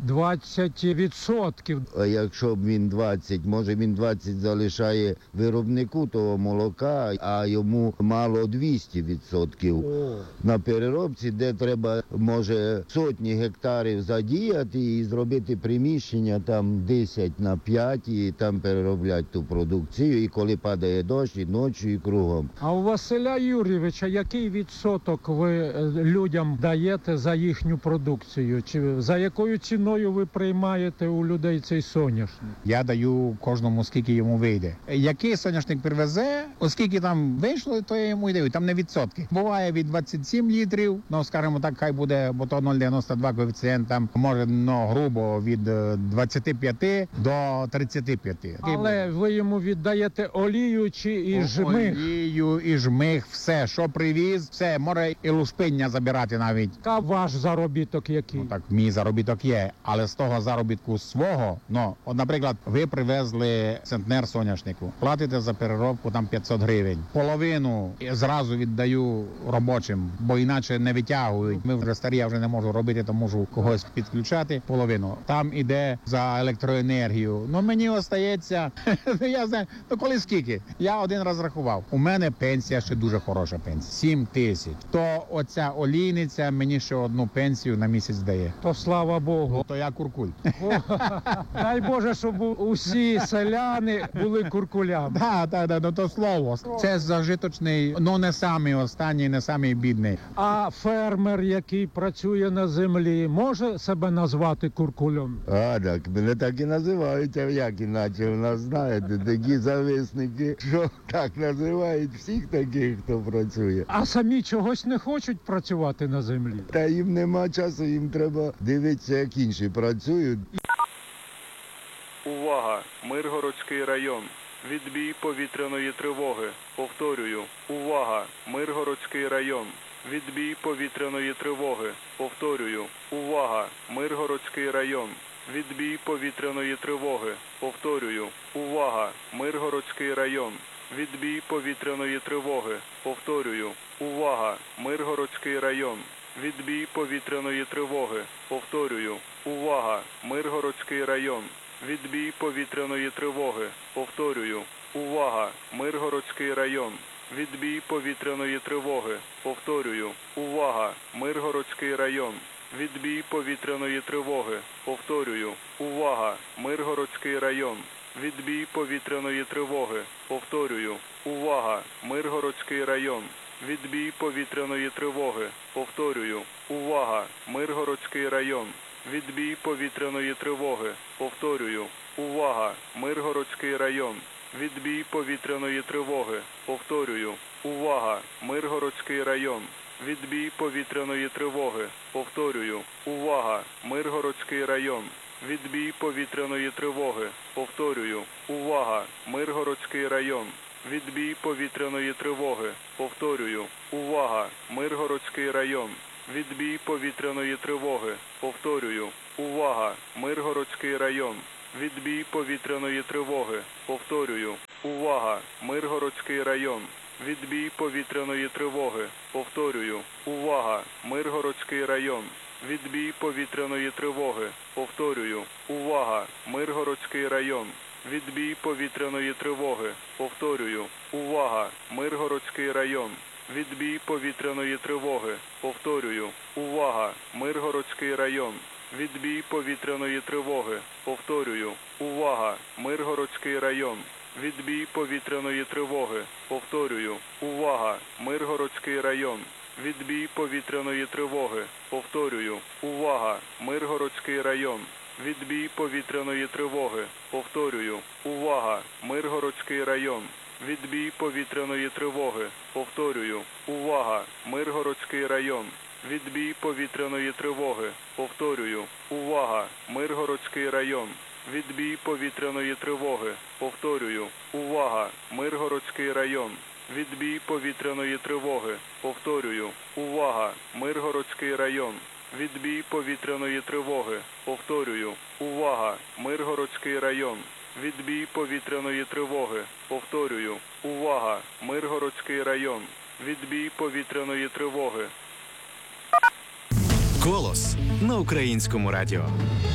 [SPEAKER 2] 20%.
[SPEAKER 9] А якщо б він 20, може він 20 залишає виробнику того молока, а йому мало 200% на переробці, де треба, може, сотні гектарів задіяти і зробити приміщення там 10 на 5 і там переробляти ту продукцію, і коли падає дощ, і ночі, і кругом.
[SPEAKER 2] А у Василя Юрійовича який відсоток ви людям даєте за їхню продукцію? Чи за якою ціною ви приймаєте у людей цей соняшник?
[SPEAKER 8] Я даю кожному, скільки йому вийде. Який соняшник привезе, оскільки там вийшло, то я йому й даю. Там не відсотки. Буває від 27 літрів, ну, скажімо так, хай буде, бо то 0,92 коефіцієнт, там може, ну, грубо, від 25 до 35.
[SPEAKER 2] Але ви йому віддаєте олію чи і жмих?
[SPEAKER 8] Олію, і жмих, все, що привіз, все, може і лушпиння забирати навіть.
[SPEAKER 2] А ваш заробіток який?
[SPEAKER 8] Ну, так, мій заробіток є, але з того заробітку свого, ну, от, наприклад, ви привезли центнер соняшнику, платите за переробку там 500 гривень. Половину зразу віддаю робочим, бо іначе не витягують. Ми вже старі, я вже не можу робити, то можу когось підключати. Половину. Там іде за електроенергію. Ну, мені остається, я знаю, ну, коли скільки? Я один раз рахував. У мене пенсія ще дуже хороша пенсія. 7 тисяч. То оця олійниця мені ще одну пенсію на місяць дає.
[SPEAKER 2] То слава Богу.
[SPEAKER 8] То я куркуль.
[SPEAKER 2] Дай Боже, щоб усі селяни були куркулями.
[SPEAKER 8] Так, ну то слово. Це зажиточний, ну не самий останній, не самий бідний.
[SPEAKER 2] А фермер, який працює на землі, може себе назвати куркулем?
[SPEAKER 9] А, так, мене так і називають, а як іначе у нас, знаєте, такі зависники, що так називають всіх таких, хто працює.
[SPEAKER 2] А самі чогось не хочуть працювати на землі?
[SPEAKER 9] Та їм нема часу, їм треба дивитися, як інші працюють.
[SPEAKER 7] Увага! Миргородський район. Відбій повітряної тривоги. Повторюю. Увага! Миргородський район. Відбій повітряної тривоги. Повторюю. Увага! Миргородський район. Відбій повітряної тривоги. Повторюю. Увага! Миргородський район. Відбій повітряної тривоги. Повторюю. Увага! Миргородський район. Відбій повітряної тривоги. Повторюю. Увага! Миргородський район. Відбій повітряної тривоги. Повторюю. Увага! Миргородський район. Відбій повітряної тривоги. Повторюю. Увага! Миргородський район. Відбій повітряної тривоги. Повторюю. Увага! Миргородський район. Відбій повітряної тривоги. Повторюю. Увага! Миргородський район. Відбій повітряної тривоги. Повторюю. Увага! Миргородський район. Відбій повітряної тривоги. Повторюю. Увага! Миргородський район. Відбій повітряної тривоги. Повторюю. Увага! Миргородський район. Відбій повітряної тривоги. Повторюю. Увага! Миргородський район. Відбій повітряної тривоги. Повторюю. Увага! Миргородський район. Відбій повітряної тривоги. Повторюю. Увага! Миргородський район. Відбій повітряної тривоги. Повторюю. Увага! Миргородський район. Відбій повітряної тривоги. Повторюю. Увага! Миргородський район. Відбій повітряної тривоги. Повторюю. Увага! Миргородський район. Відбій повітряної тривоги. Повторюю. Увага! Миргородський район. Відбій повітряної тривоги. Повторюю. Увага! Миргородський район. Відбій повітряної тривоги. Повторюю. Увага! Миргородський район. Відбій повітряної тривоги. Повторюю. Увага! Миргородський район. Відбій повітряної тривоги. Повторюю. Увага! Миргородський район. Відбій повітряної тривоги. Повторюю. Увага! Миргородський район. Відбій повітряної тривоги. Повторюю. Увага! Миргородський район. Відбій повітряної тривоги. Повторюю. Увага! Миргородський район. Відбій повітряної тривоги. Повторюю. Увага! Миргородський район. Відбій повітряної тривоги. Повторюю. Увага! Миргородський район. Відбій повітряної тривоги. Повторюю. Увага! Миргородський район. Відбій повітряної тривоги. Повторюю. Увага! Миргородський район. Відбій повітряної тривоги. Повторюю. Увага! Миргородський район. Відбій повітряної тривоги.
[SPEAKER 3] Голос на українському радіо.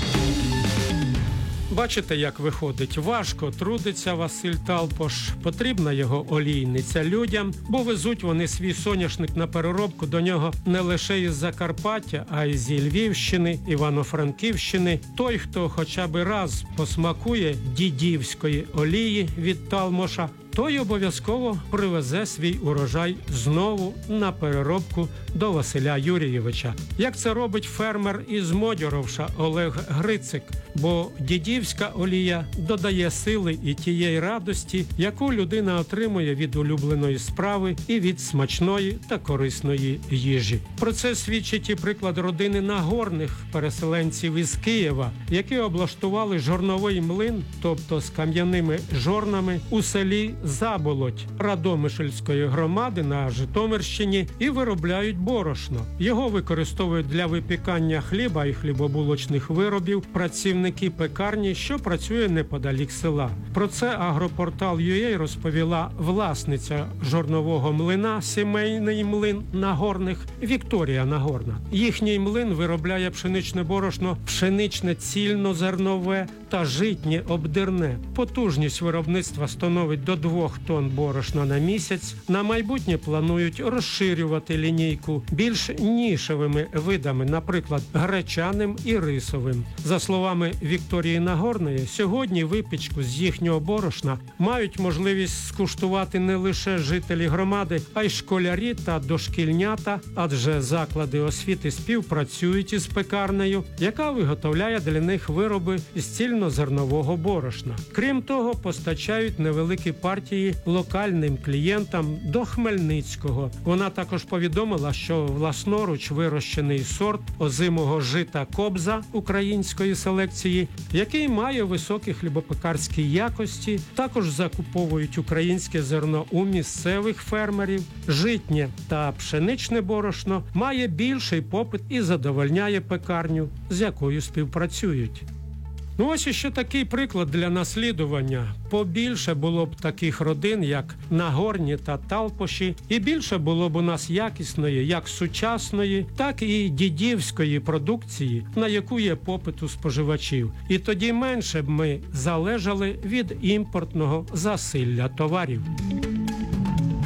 [SPEAKER 4] Бачите, як виходить? Важко трудиться Василь Талпош. Потрібна його олійниця людям, бо везуть вони свій соняшник на переробку до нього не лише із Закарпаття, а й зі Львівщини, Івано-Франківщини. Той, хто хоча б раз посмакує дідівської олії від Талмоша, той обов'язково привезе свій урожай знову на переробку до Василя Юрійовича. Як це робить фермер із Модьоровша Олег Грицик, бо дідівська олія додає сили і тієї радості, яку людина отримує від улюбленої справи і від смачної та корисної їжі. Про це свідчить і приклад родини Нагорних, переселенців із Києва, які облаштували жорновий млин, тобто з кам'яними жорнами, у селі Заболоть Радомишльської громади на Житомирщині і виробляють борошно. Його використовують для випікання хліба і хлібобулочних виробів працівники пекарні, що працює неподалік села. Про це Агропортал.ua розповіла власниця жорнового млина, сімейний млин Нагорних Вікторія Нагорна. Їхній млин виробляє пшеничне борошно, пшеничне цільнозернове та житнє обдирне. Потужність виробництва становить до 2 тонн борошна на місяць. На майбутнє планують розширювати лінійку більш нішевими видами, наприклад, гречаним і рисовим. За словами Вікторії Нагорної, сьогодні випічку з їхнього борошна мають можливість скуштувати не лише жителі громади, а й школярі та дошкільнята, адже заклади освіти співпрацюють із пекарнею, яка виготовляє для них вироби з цільнозернового борошна. Крім того, постачають невеликі партії локальним клієнтам до Хмельницького. Вона також повідомила, що власноруч вирощений сорт озимого жита «Кобза» української селекції, який має високі хлібопекарські якості, також закуповують українське зерно у місцевих фермерів. Житнє та пшеничне борошно має більший попит і задовольняє пекарню, з якою співпрацюють. Ну ось іще такий приклад для наслідування. Побільше було б таких родин, як Нагорні та Талпоші, і більше було б у нас якісної, як сучасної, так і дідівської продукції, на яку є попит у споживачів. І тоді менше б ми залежали від імпортного засилля товарів.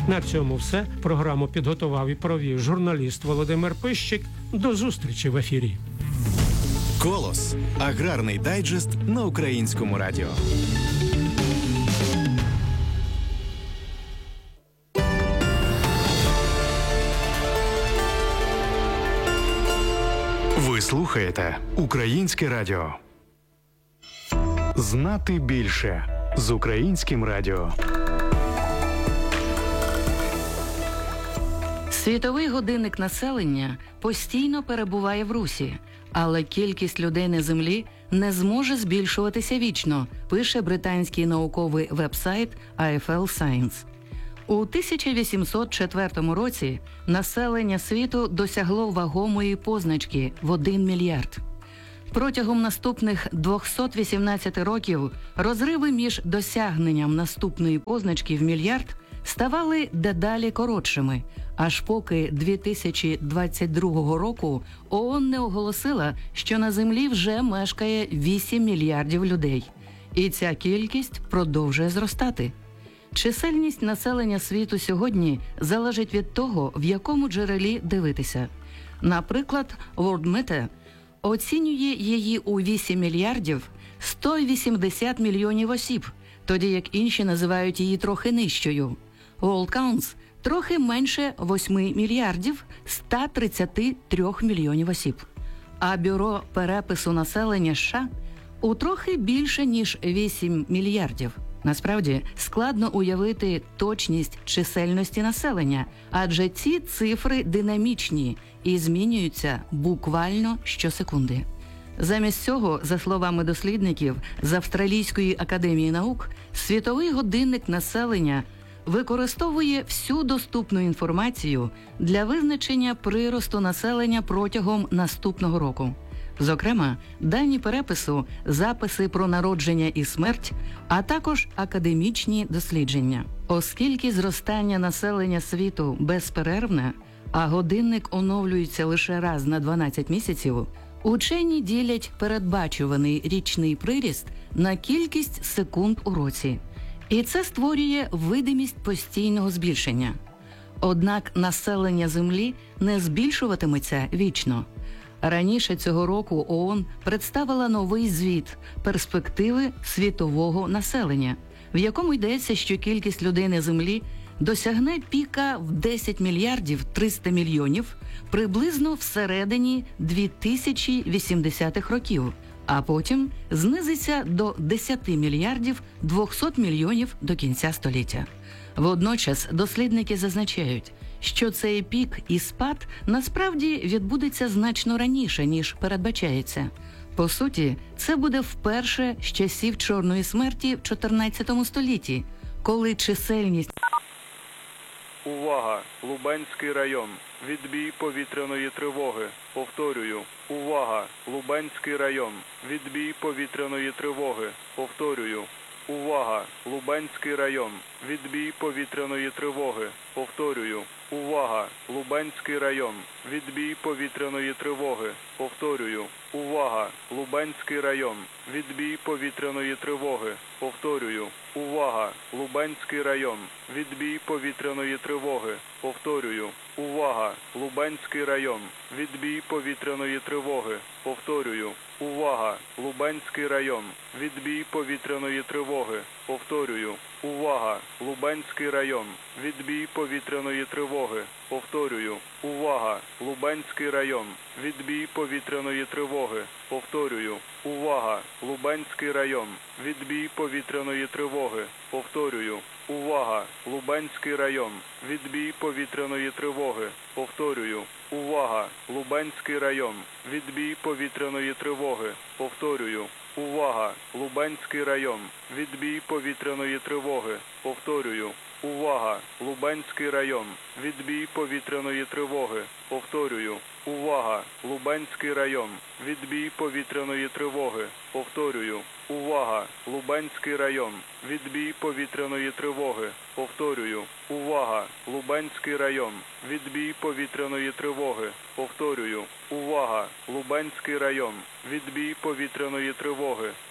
[SPEAKER 4] На цьому все. Програму підготував і провів журналіст Володимир Пищик. До зустрічі в ефірі.
[SPEAKER 3] Колос. Аграрний дайджест на Українському радіо. Ви слухаєте Українське радіо. Знати більше з Українським радіо.
[SPEAKER 10] Світовий годинник населення постійно перебуває в русі, але кількість людей на Землі не зможе збільшуватися вічно, пише британський науковий веб-сайт AFL Science. У 1804 році населення світу досягло вагомої позначки в 1 мільярд. Протягом наступних 218 років розриви між досягненням наступної позначки в мільярд ставали дедалі коротшими, аж поки 2022 року ООН не оголосила, що на Землі вже мешкає 8 мільярдів людей. І ця кількість продовжує зростати. Чисельність населення світу сьогодні залежить від того, в якому джерелі дивитися. Наприклад, WorldMeter оцінює її у 8 мільярдів 180 мільйонів осіб, тоді як інші називають її трохи нижчою. WorldCounts – трохи менше 8 мільярдів 133 мільйонів осіб. А Бюро перепису населення США у трохи більше, ніж 8 мільярдів. Насправді, складно уявити точність чисельності населення, адже ці цифри динамічні і змінюються буквально щосекунди. Замість цього, за словами дослідників з Австралійської академії наук, світовий годинник населення використовує всю доступну інформацію для визначення приросту населення протягом наступного року. Зокрема, дані перепису, записи про народження і смерть, а також академічні дослідження. Оскільки зростання населення світу безперервне, а годинник оновлюється лише раз на 12 місяців, учені ділять передбачуваний річний приріст на кількість секунд у році. І це створює видимість постійного збільшення. Однак населення Землі не збільшуватиметься вічно. Раніше цього року ООН представила новий звіт «Перспективи світового населення», в якому йдеться, що кількість людей на Землі досягне піка в 10 мільярдів 300 мільйонів приблизно всередині 2080-х років, а потім знизиться до 10 мільярдів 200 мільйонів до кінця століття. Водночас дослідники зазначають, що цей пік і спад насправді відбудеться значно раніше, ніж передбачається. По суті, це буде вперше з часів Чорної смерті в 14 столітті, коли чисельність...
[SPEAKER 7] Увага! Лубенський район. Відбій повітряної тривоги. Повторюю. Увага! Лубенський район. Відбій повітряної тривоги. Повторюю. Увага! Лубенський район. Відбій повітряної тривоги. Повторюю. Увага! Лубенський район. Відбій повітряної тривоги. Повторюю. Увага! Лубенський район. Відбій повітряної тривоги. Повторюю. Увага! Лубенський район. Відбій повітряної тривоги. Повторюю. Увага! Лубенський район. Відбій повітряної тривоги. Повторюю. Увага! Лубенський район. Відбій повітряної тривоги. Повторюю. Увага! Лубенський район. Відбій повітряної тривоги. Повторюю. Увага! Лубенський район. Відбій повітряної тривоги. Повторюю. Увага! Лубенський район. Відбій повітряної тривоги. Повторюю. Увага! Лубенський район. Відбій повітряної тривоги. Повторюю. Увага! Лубенський район. Відбій повітряної тривоги. Повторюю. Увага! Лубенський район. Відбій повітряної тривоги. Повторюю. Увага! Лубенський район. Відбій повітряної тривоги. Повторюю. Увага! Лубенський район. Відбій повітряної тривоги. Повторюю. Увага! Лубенський район. Відбій повітряної тривоги. Повторюю. Увага! Лубенський район. Відбій повітряної тривоги. Повторюю. Увага! Лубенський район. Відбій повітряної тривоги.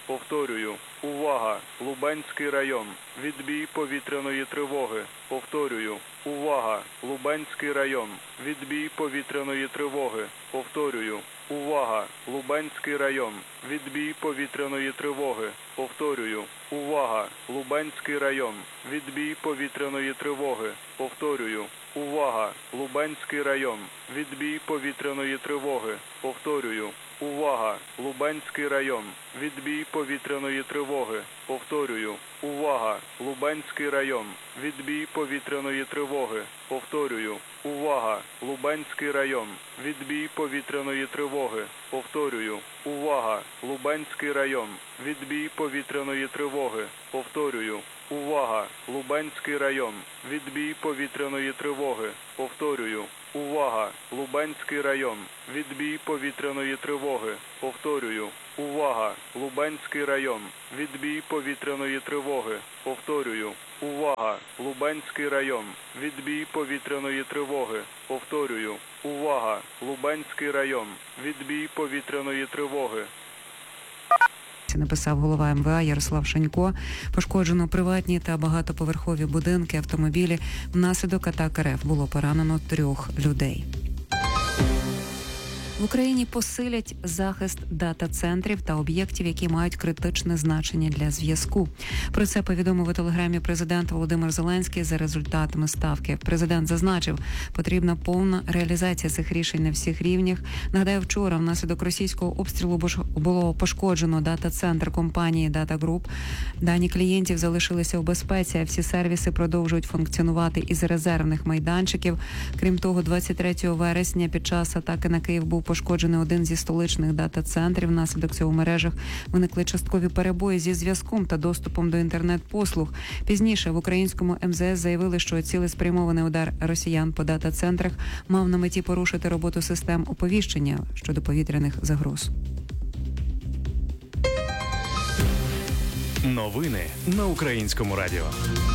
[SPEAKER 7] Повторюю. Увага! Лубенський район. Відбій повітряної тривоги. Повторюю. Увага! Лубенський район. Відбій повітряної тривоги. Повторюю. Увага! Лубенський район. Відбій повітряної тривоги. Повторюю. Увага! Лубенський район. Відбій повітряної тривоги. Повторюю. Увага! Лубенський район. Відбій повітряної тривоги. Повторюю. Увага! Лубенський район. Відбій повітряної тривоги. Повторюю. Увага! Лубенський район. Відбій повітряної тривоги. Повторюю. Увага! Лубенський район. Відбій повітряної тривоги. Повторюю. Увага! Лубенський район. Відбій повітряної тривоги. Повторюю. Увага! Лубенський район. Відбій повітряної тривоги. Повторюю. Увага! Лубенський район. Відбій повітряної тривоги. Повторюю. Увага! Лубенський район. Відбій повітряної тривоги. Повторюю. Увага! Лубенський район. Відбій повітряної тривоги. Повторюю. Увага! Лубенський район. Відбій повітряної тривоги.
[SPEAKER 11] Написав голова МВА Ярослав Шанько. Пошкоджено приватні та багатоповерхові будинки, автомобілі. Внаслідок атак РФ було поранено 3 людей. В Україні посилять захист дата-центрів та об'єктів, які мають критичне значення для зв'язку. Про це повідомив у телеграмі президент Володимир Зеленський за результатами ставки. Президент зазначив, потрібна повна реалізація цих рішень на всіх рівнях. Нагадаю, вчора внаслідок російського обстрілу було пошкоджено дата-центр компанії Data Group. Дані клієнтів залишилися у безпеці, а всі сервіси продовжують функціонувати із резервних майданчиків. Крім того, 23 вересня під час атаки на Київ був пошкоджений один зі столичних дата-центрів. Внаслідок цього в мережах виникли часткові перебої зі зв'язком та доступом до інтернет-послуг. Пізніше в українському МЗС заявили, що цілеспрямований удар росіян по дата-центрах мав на меті порушити роботу систем оповіщення щодо повітряних загроз.
[SPEAKER 3] Новини на Українському радіо.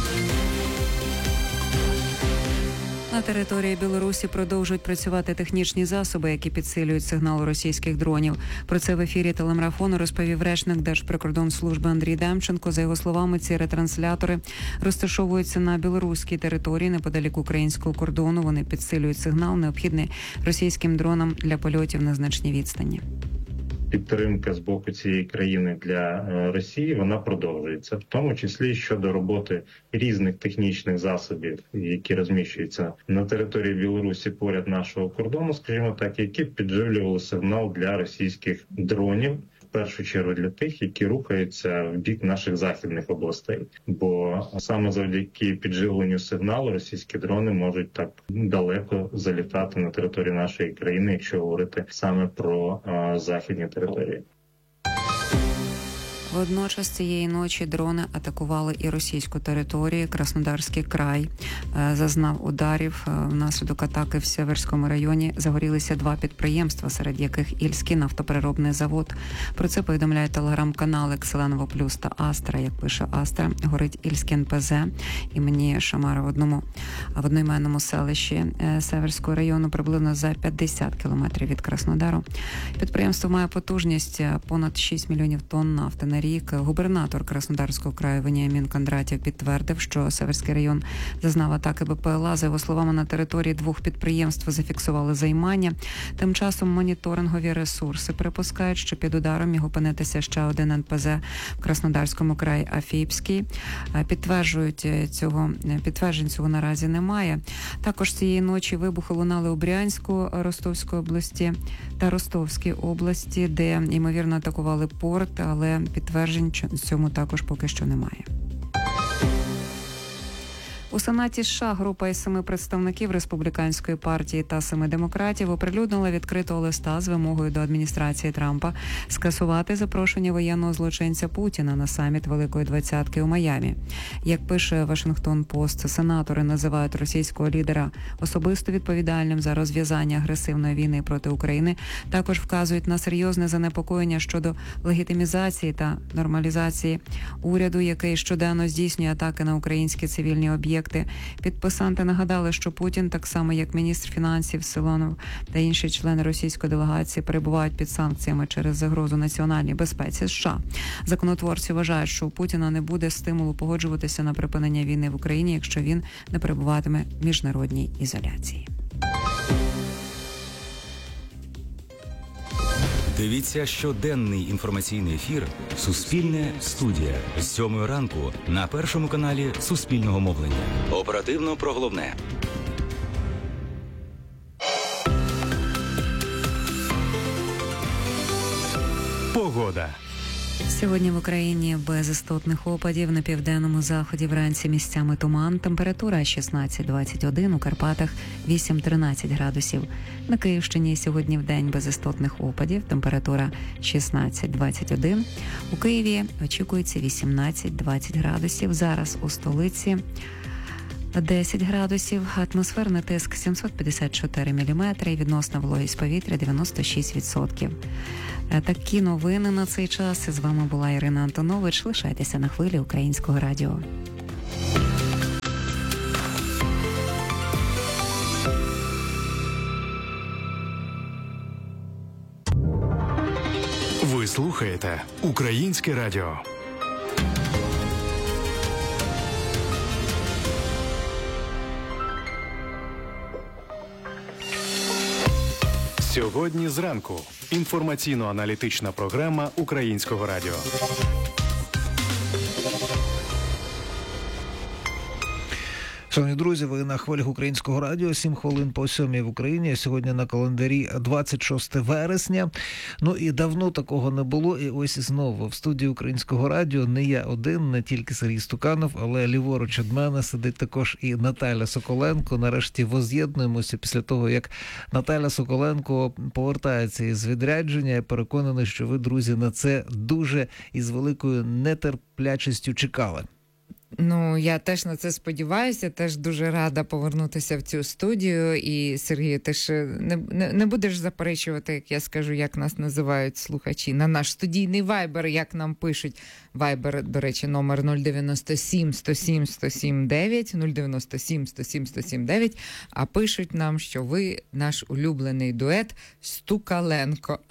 [SPEAKER 11] На території Білорусі продовжують працювати технічні засоби, які підсилюють сигнал російських дронів. Про це в ефірі телемарафону розповів речник Держприкордонслужби Андрій Демченко. За його словами, ці ретранслятори розташовуються на білоруській території неподалік українського кордону. Вони підсилюють сигнал, необхідний російським дронам для польотів на значній відстані.
[SPEAKER 12] Підтримка з боку цієї країни для Росії, вона продовжується, в тому числі щодо роботи різних технічних засобів, які розміщуються на території Білорусі поряд нашого кордону, скажімо так, які підживлювали сигнал для російських дронів, в першу чергу для тих, які рухаються в бік наших західних областей. Бо саме завдяки підживленню сигналу російські дрони можуть так далеко залітати на територію нашої країни, якщо говорити саме про західні території.
[SPEAKER 11] Водночас цієї ночі дрони атакували і російську територію. Краснодарський край зазнав ударів. Внаслідок атаки в Северському районі загорілися 2 підприємства, серед яких Ільський нафтопереробний завод. Про це повідомляють телеграм-канали «Кселеново Плюс» та «Астра». Як пише «Астра», горить Ільський НПЗ імені Шамара в одноіменному селищі Северського району, приблизно за 50 кілометрів від Краснодару. Підприємство має потужність понад 6 мільйонів тонн нафти на рік. Губернатор Краснодарського краю Веніамін Кондратєв підтвердив, що Северський район зазнав атаки БПЛА. За його словами, на території 2 підприємств зафіксували займання. Тим часом моніторингові ресурси припускають, що під ударом міг опинитися ще один НПЗ в Краснодарському краї Афіпський. Підтверджень цього наразі немає. Також цієї ночі вибухи лунали у Брянську, Ростовській області та Ростовській області, де, ймовірно, атакували порт, але підтверджень цьому також поки що немає. У Сенаті США група із 7 представників Республіканської партії та 7 демократів оприлюднила відкритого листа з вимогою до адміністрації Трампа скасувати запрошення воєнного злочинця Путіна на саміт Великої Двадцятки у Майамі. Як пише Вашингтон-Пост, сенатори називають російського лідера особисто відповідальним за розв'язання агресивної війни проти України. Також вказують на серйозне занепокоєння щодо легітимізації та нормалізації уряду, який щоденно здійснює атаки на українські цивільні об'єкти. об'єкти. Підписанти нагадали, що Путін, так само як міністр фінансів Силонов та інші члени російської делегації, перебувають під санкціями через загрозу національній безпеці США. Законотворці вважають, що у Путіна не буде стимулу погоджуватися на припинення війни в Україні, якщо він не перебуватиме в міжнародній ізоляції.
[SPEAKER 13] Дивіться щоденний інформаційний ефір «Суспільне студія» з 7 ранку на Першому каналі Суспільного мовлення. Оперативно про головне.
[SPEAKER 3] Погода.
[SPEAKER 11] Сьогодні в Україні без істотних опадів, на південному заході вранці місцями туман, температура 16-21, у Карпатах 8-13 градусів. На Київщині сьогодні вдень без істотних опадів, температура 16-21. У Києві очікується 18-20 градусів, зараз у столиці 10 градусів, атмосферний тиск 754 міліметри, відносна вологість повітря 96%. Такі новини на цей час. З вами була Ірина Антонович. Лишайтеся на хвилі Українського радіо.
[SPEAKER 3] Ви слухаєте Українське радіо. Сьогодні зранку. Інформаційно-аналітична програма Українського радіо.
[SPEAKER 14] Шановні друзі, ви на хвилях Українського радіо, 7 хвилин по 7 в Україні. Сьогодні на календарі 26 вересня. Ну і давно такого не було. І ось знову в студії Українського радіо не я один, не тільки Сергій Стуканов, але ліворуч від мене сидить також і Наталя Соколенко. Нарешті воз'єднуємося після того, як Наталя Соколенко повертається із відрядження. Я переконаний, що ви, друзі, на це дуже і з великою нетерплячістю чекали.
[SPEAKER 15] Ну, я теж на це сподіваюся, теж дуже рада повернутися в цю студію. І, Сергій, ти ж не будеш заперечувати, як я скажу, як нас називають слухачі, на наш студійний вайбер, як нам пишуть. Вайбер, до речі, номер 097 107 107 9, 097 107 107 9, а пишуть нам, що ви наш улюблений дует Стукаленко.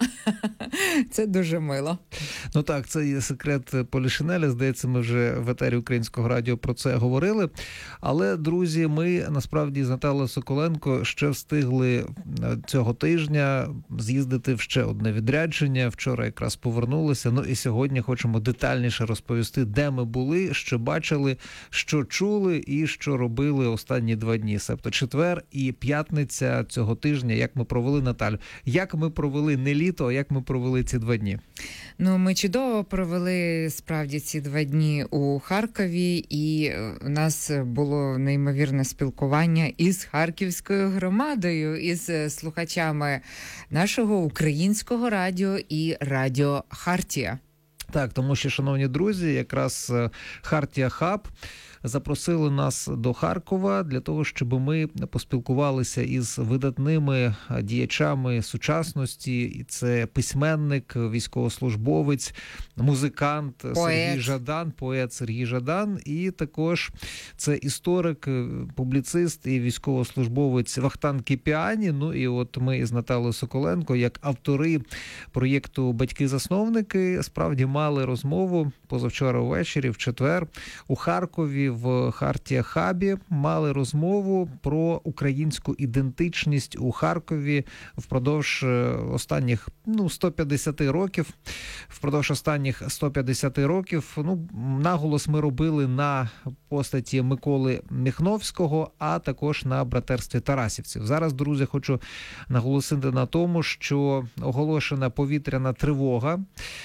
[SPEAKER 15] Це дуже мило.
[SPEAKER 14] Ну так, це є секрет Полішинеля. Здається, ми вже в етері Українського радіо про це говорили. Але, друзі, ми насправді з Наталею Соколенко ще встигли цього тижня з'їздити в ще одне відрядження. Вчора якраз повернулися. Ну і сьогодні хочемо детальніше розповісти, де ми були, що бачили, що чули і що робили останні 2 дні. Себто четвер і п'ятниця цього тижня. Як ми провели, Наталю? Як ми провели не літо, а як ми провели ці 2 дні?
[SPEAKER 15] Ну, ми чудово провели, справді, ці 2 дні у Харкові, і у нас було неймовірне спілкування із харківською громадою, із слухачами нашого Українського радіо і Радіо Хартія.
[SPEAKER 14] Так, тому що, шановні друзі, якраз Хартія Хаб запросили нас до Харкова для того, щоб ми поспілкувалися із видатними діячами сучасності. І це письменник, військовослужбовець, музикант Сергій Жадан, поет Сергій Жадан, і також це історик, публіцист і військовослужбовець Вахтанг Кіпіані. Ну і от ми із Наталею Соколенко, як автори проєкту «Батьки-засновники», справді мали розмову позавчора ввечері, в четвер, у Харкові, в Хартія Хабі, мали розмову про українську ідентичність у Харкові впродовж останніх 150 років. Впродовж останніх 150 років, наголос ми робили на постаті Миколи Міхновського, а також на братерстві тарасівців. Зараз, друзі, хочу наголосити на тому, що оголошена повітряна тривога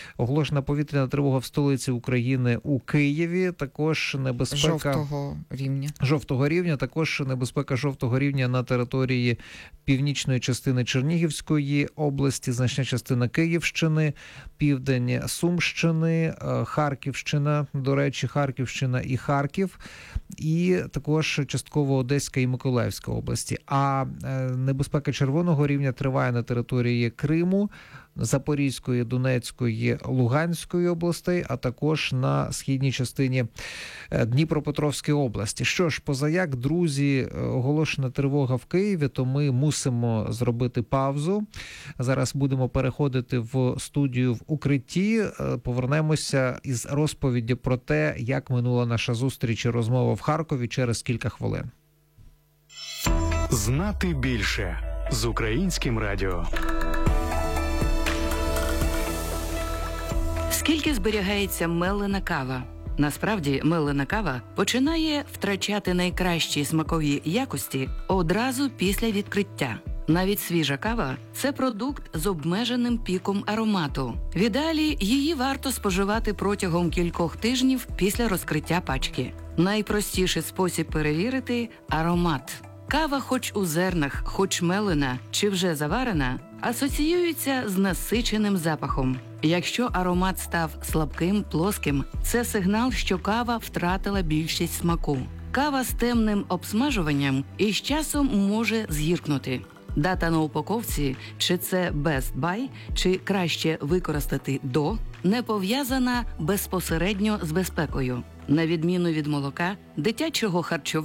[SPEAKER 14] в столиці України у Києві, також небезпека жовтого рівня, також небезпека жовтого рівня на території північної частини Чернігівської області, значна частина Київщини, південь Сумщини, Харківщина, до речі, Харківщина і Харків, і також частково Одеська і Миколаївська області. А небезпека червоного рівня триває на території Криму, Запорізької, Донецької, Луганської областей, а також на східній частині Дніпропетровської області. Що ж, позаяк, друзі, оголошена тривога в Києві, то ми мусимо зробити паузу. Зараз будемо переходити в студію в укритті. Повернемося із розповіддю про те, як минула наша зустріч і розмова в Харкові через кілька хвилин.
[SPEAKER 3] Знати більше з Українським радіо.
[SPEAKER 10] Скільки зберігається мелена кава? Насправді, мелена кава починає втрачати найкращі смакові якості одразу після відкриття. Навіть свіжа кава – це продукт з обмеженим піком аромату. В ідеалі її варто споживати протягом кількох тижнів після розкриття пачки. Найпростіший спосіб перевірити – аромат. Кава хоч у зернах, хоч мелена чи вже заварена, асоціюється з насиченим запахом. Якщо аромат став слабким, плоским, це сигнал, що кава втратила більшість смаку. Кава з темним обсмажуванням і з часом може згіркнути. Дата на упаковці, чи це Best Buy, чи краще використати до, не пов'язана безпосередньо з безпекою. На відміну від молока, дитячого харчування,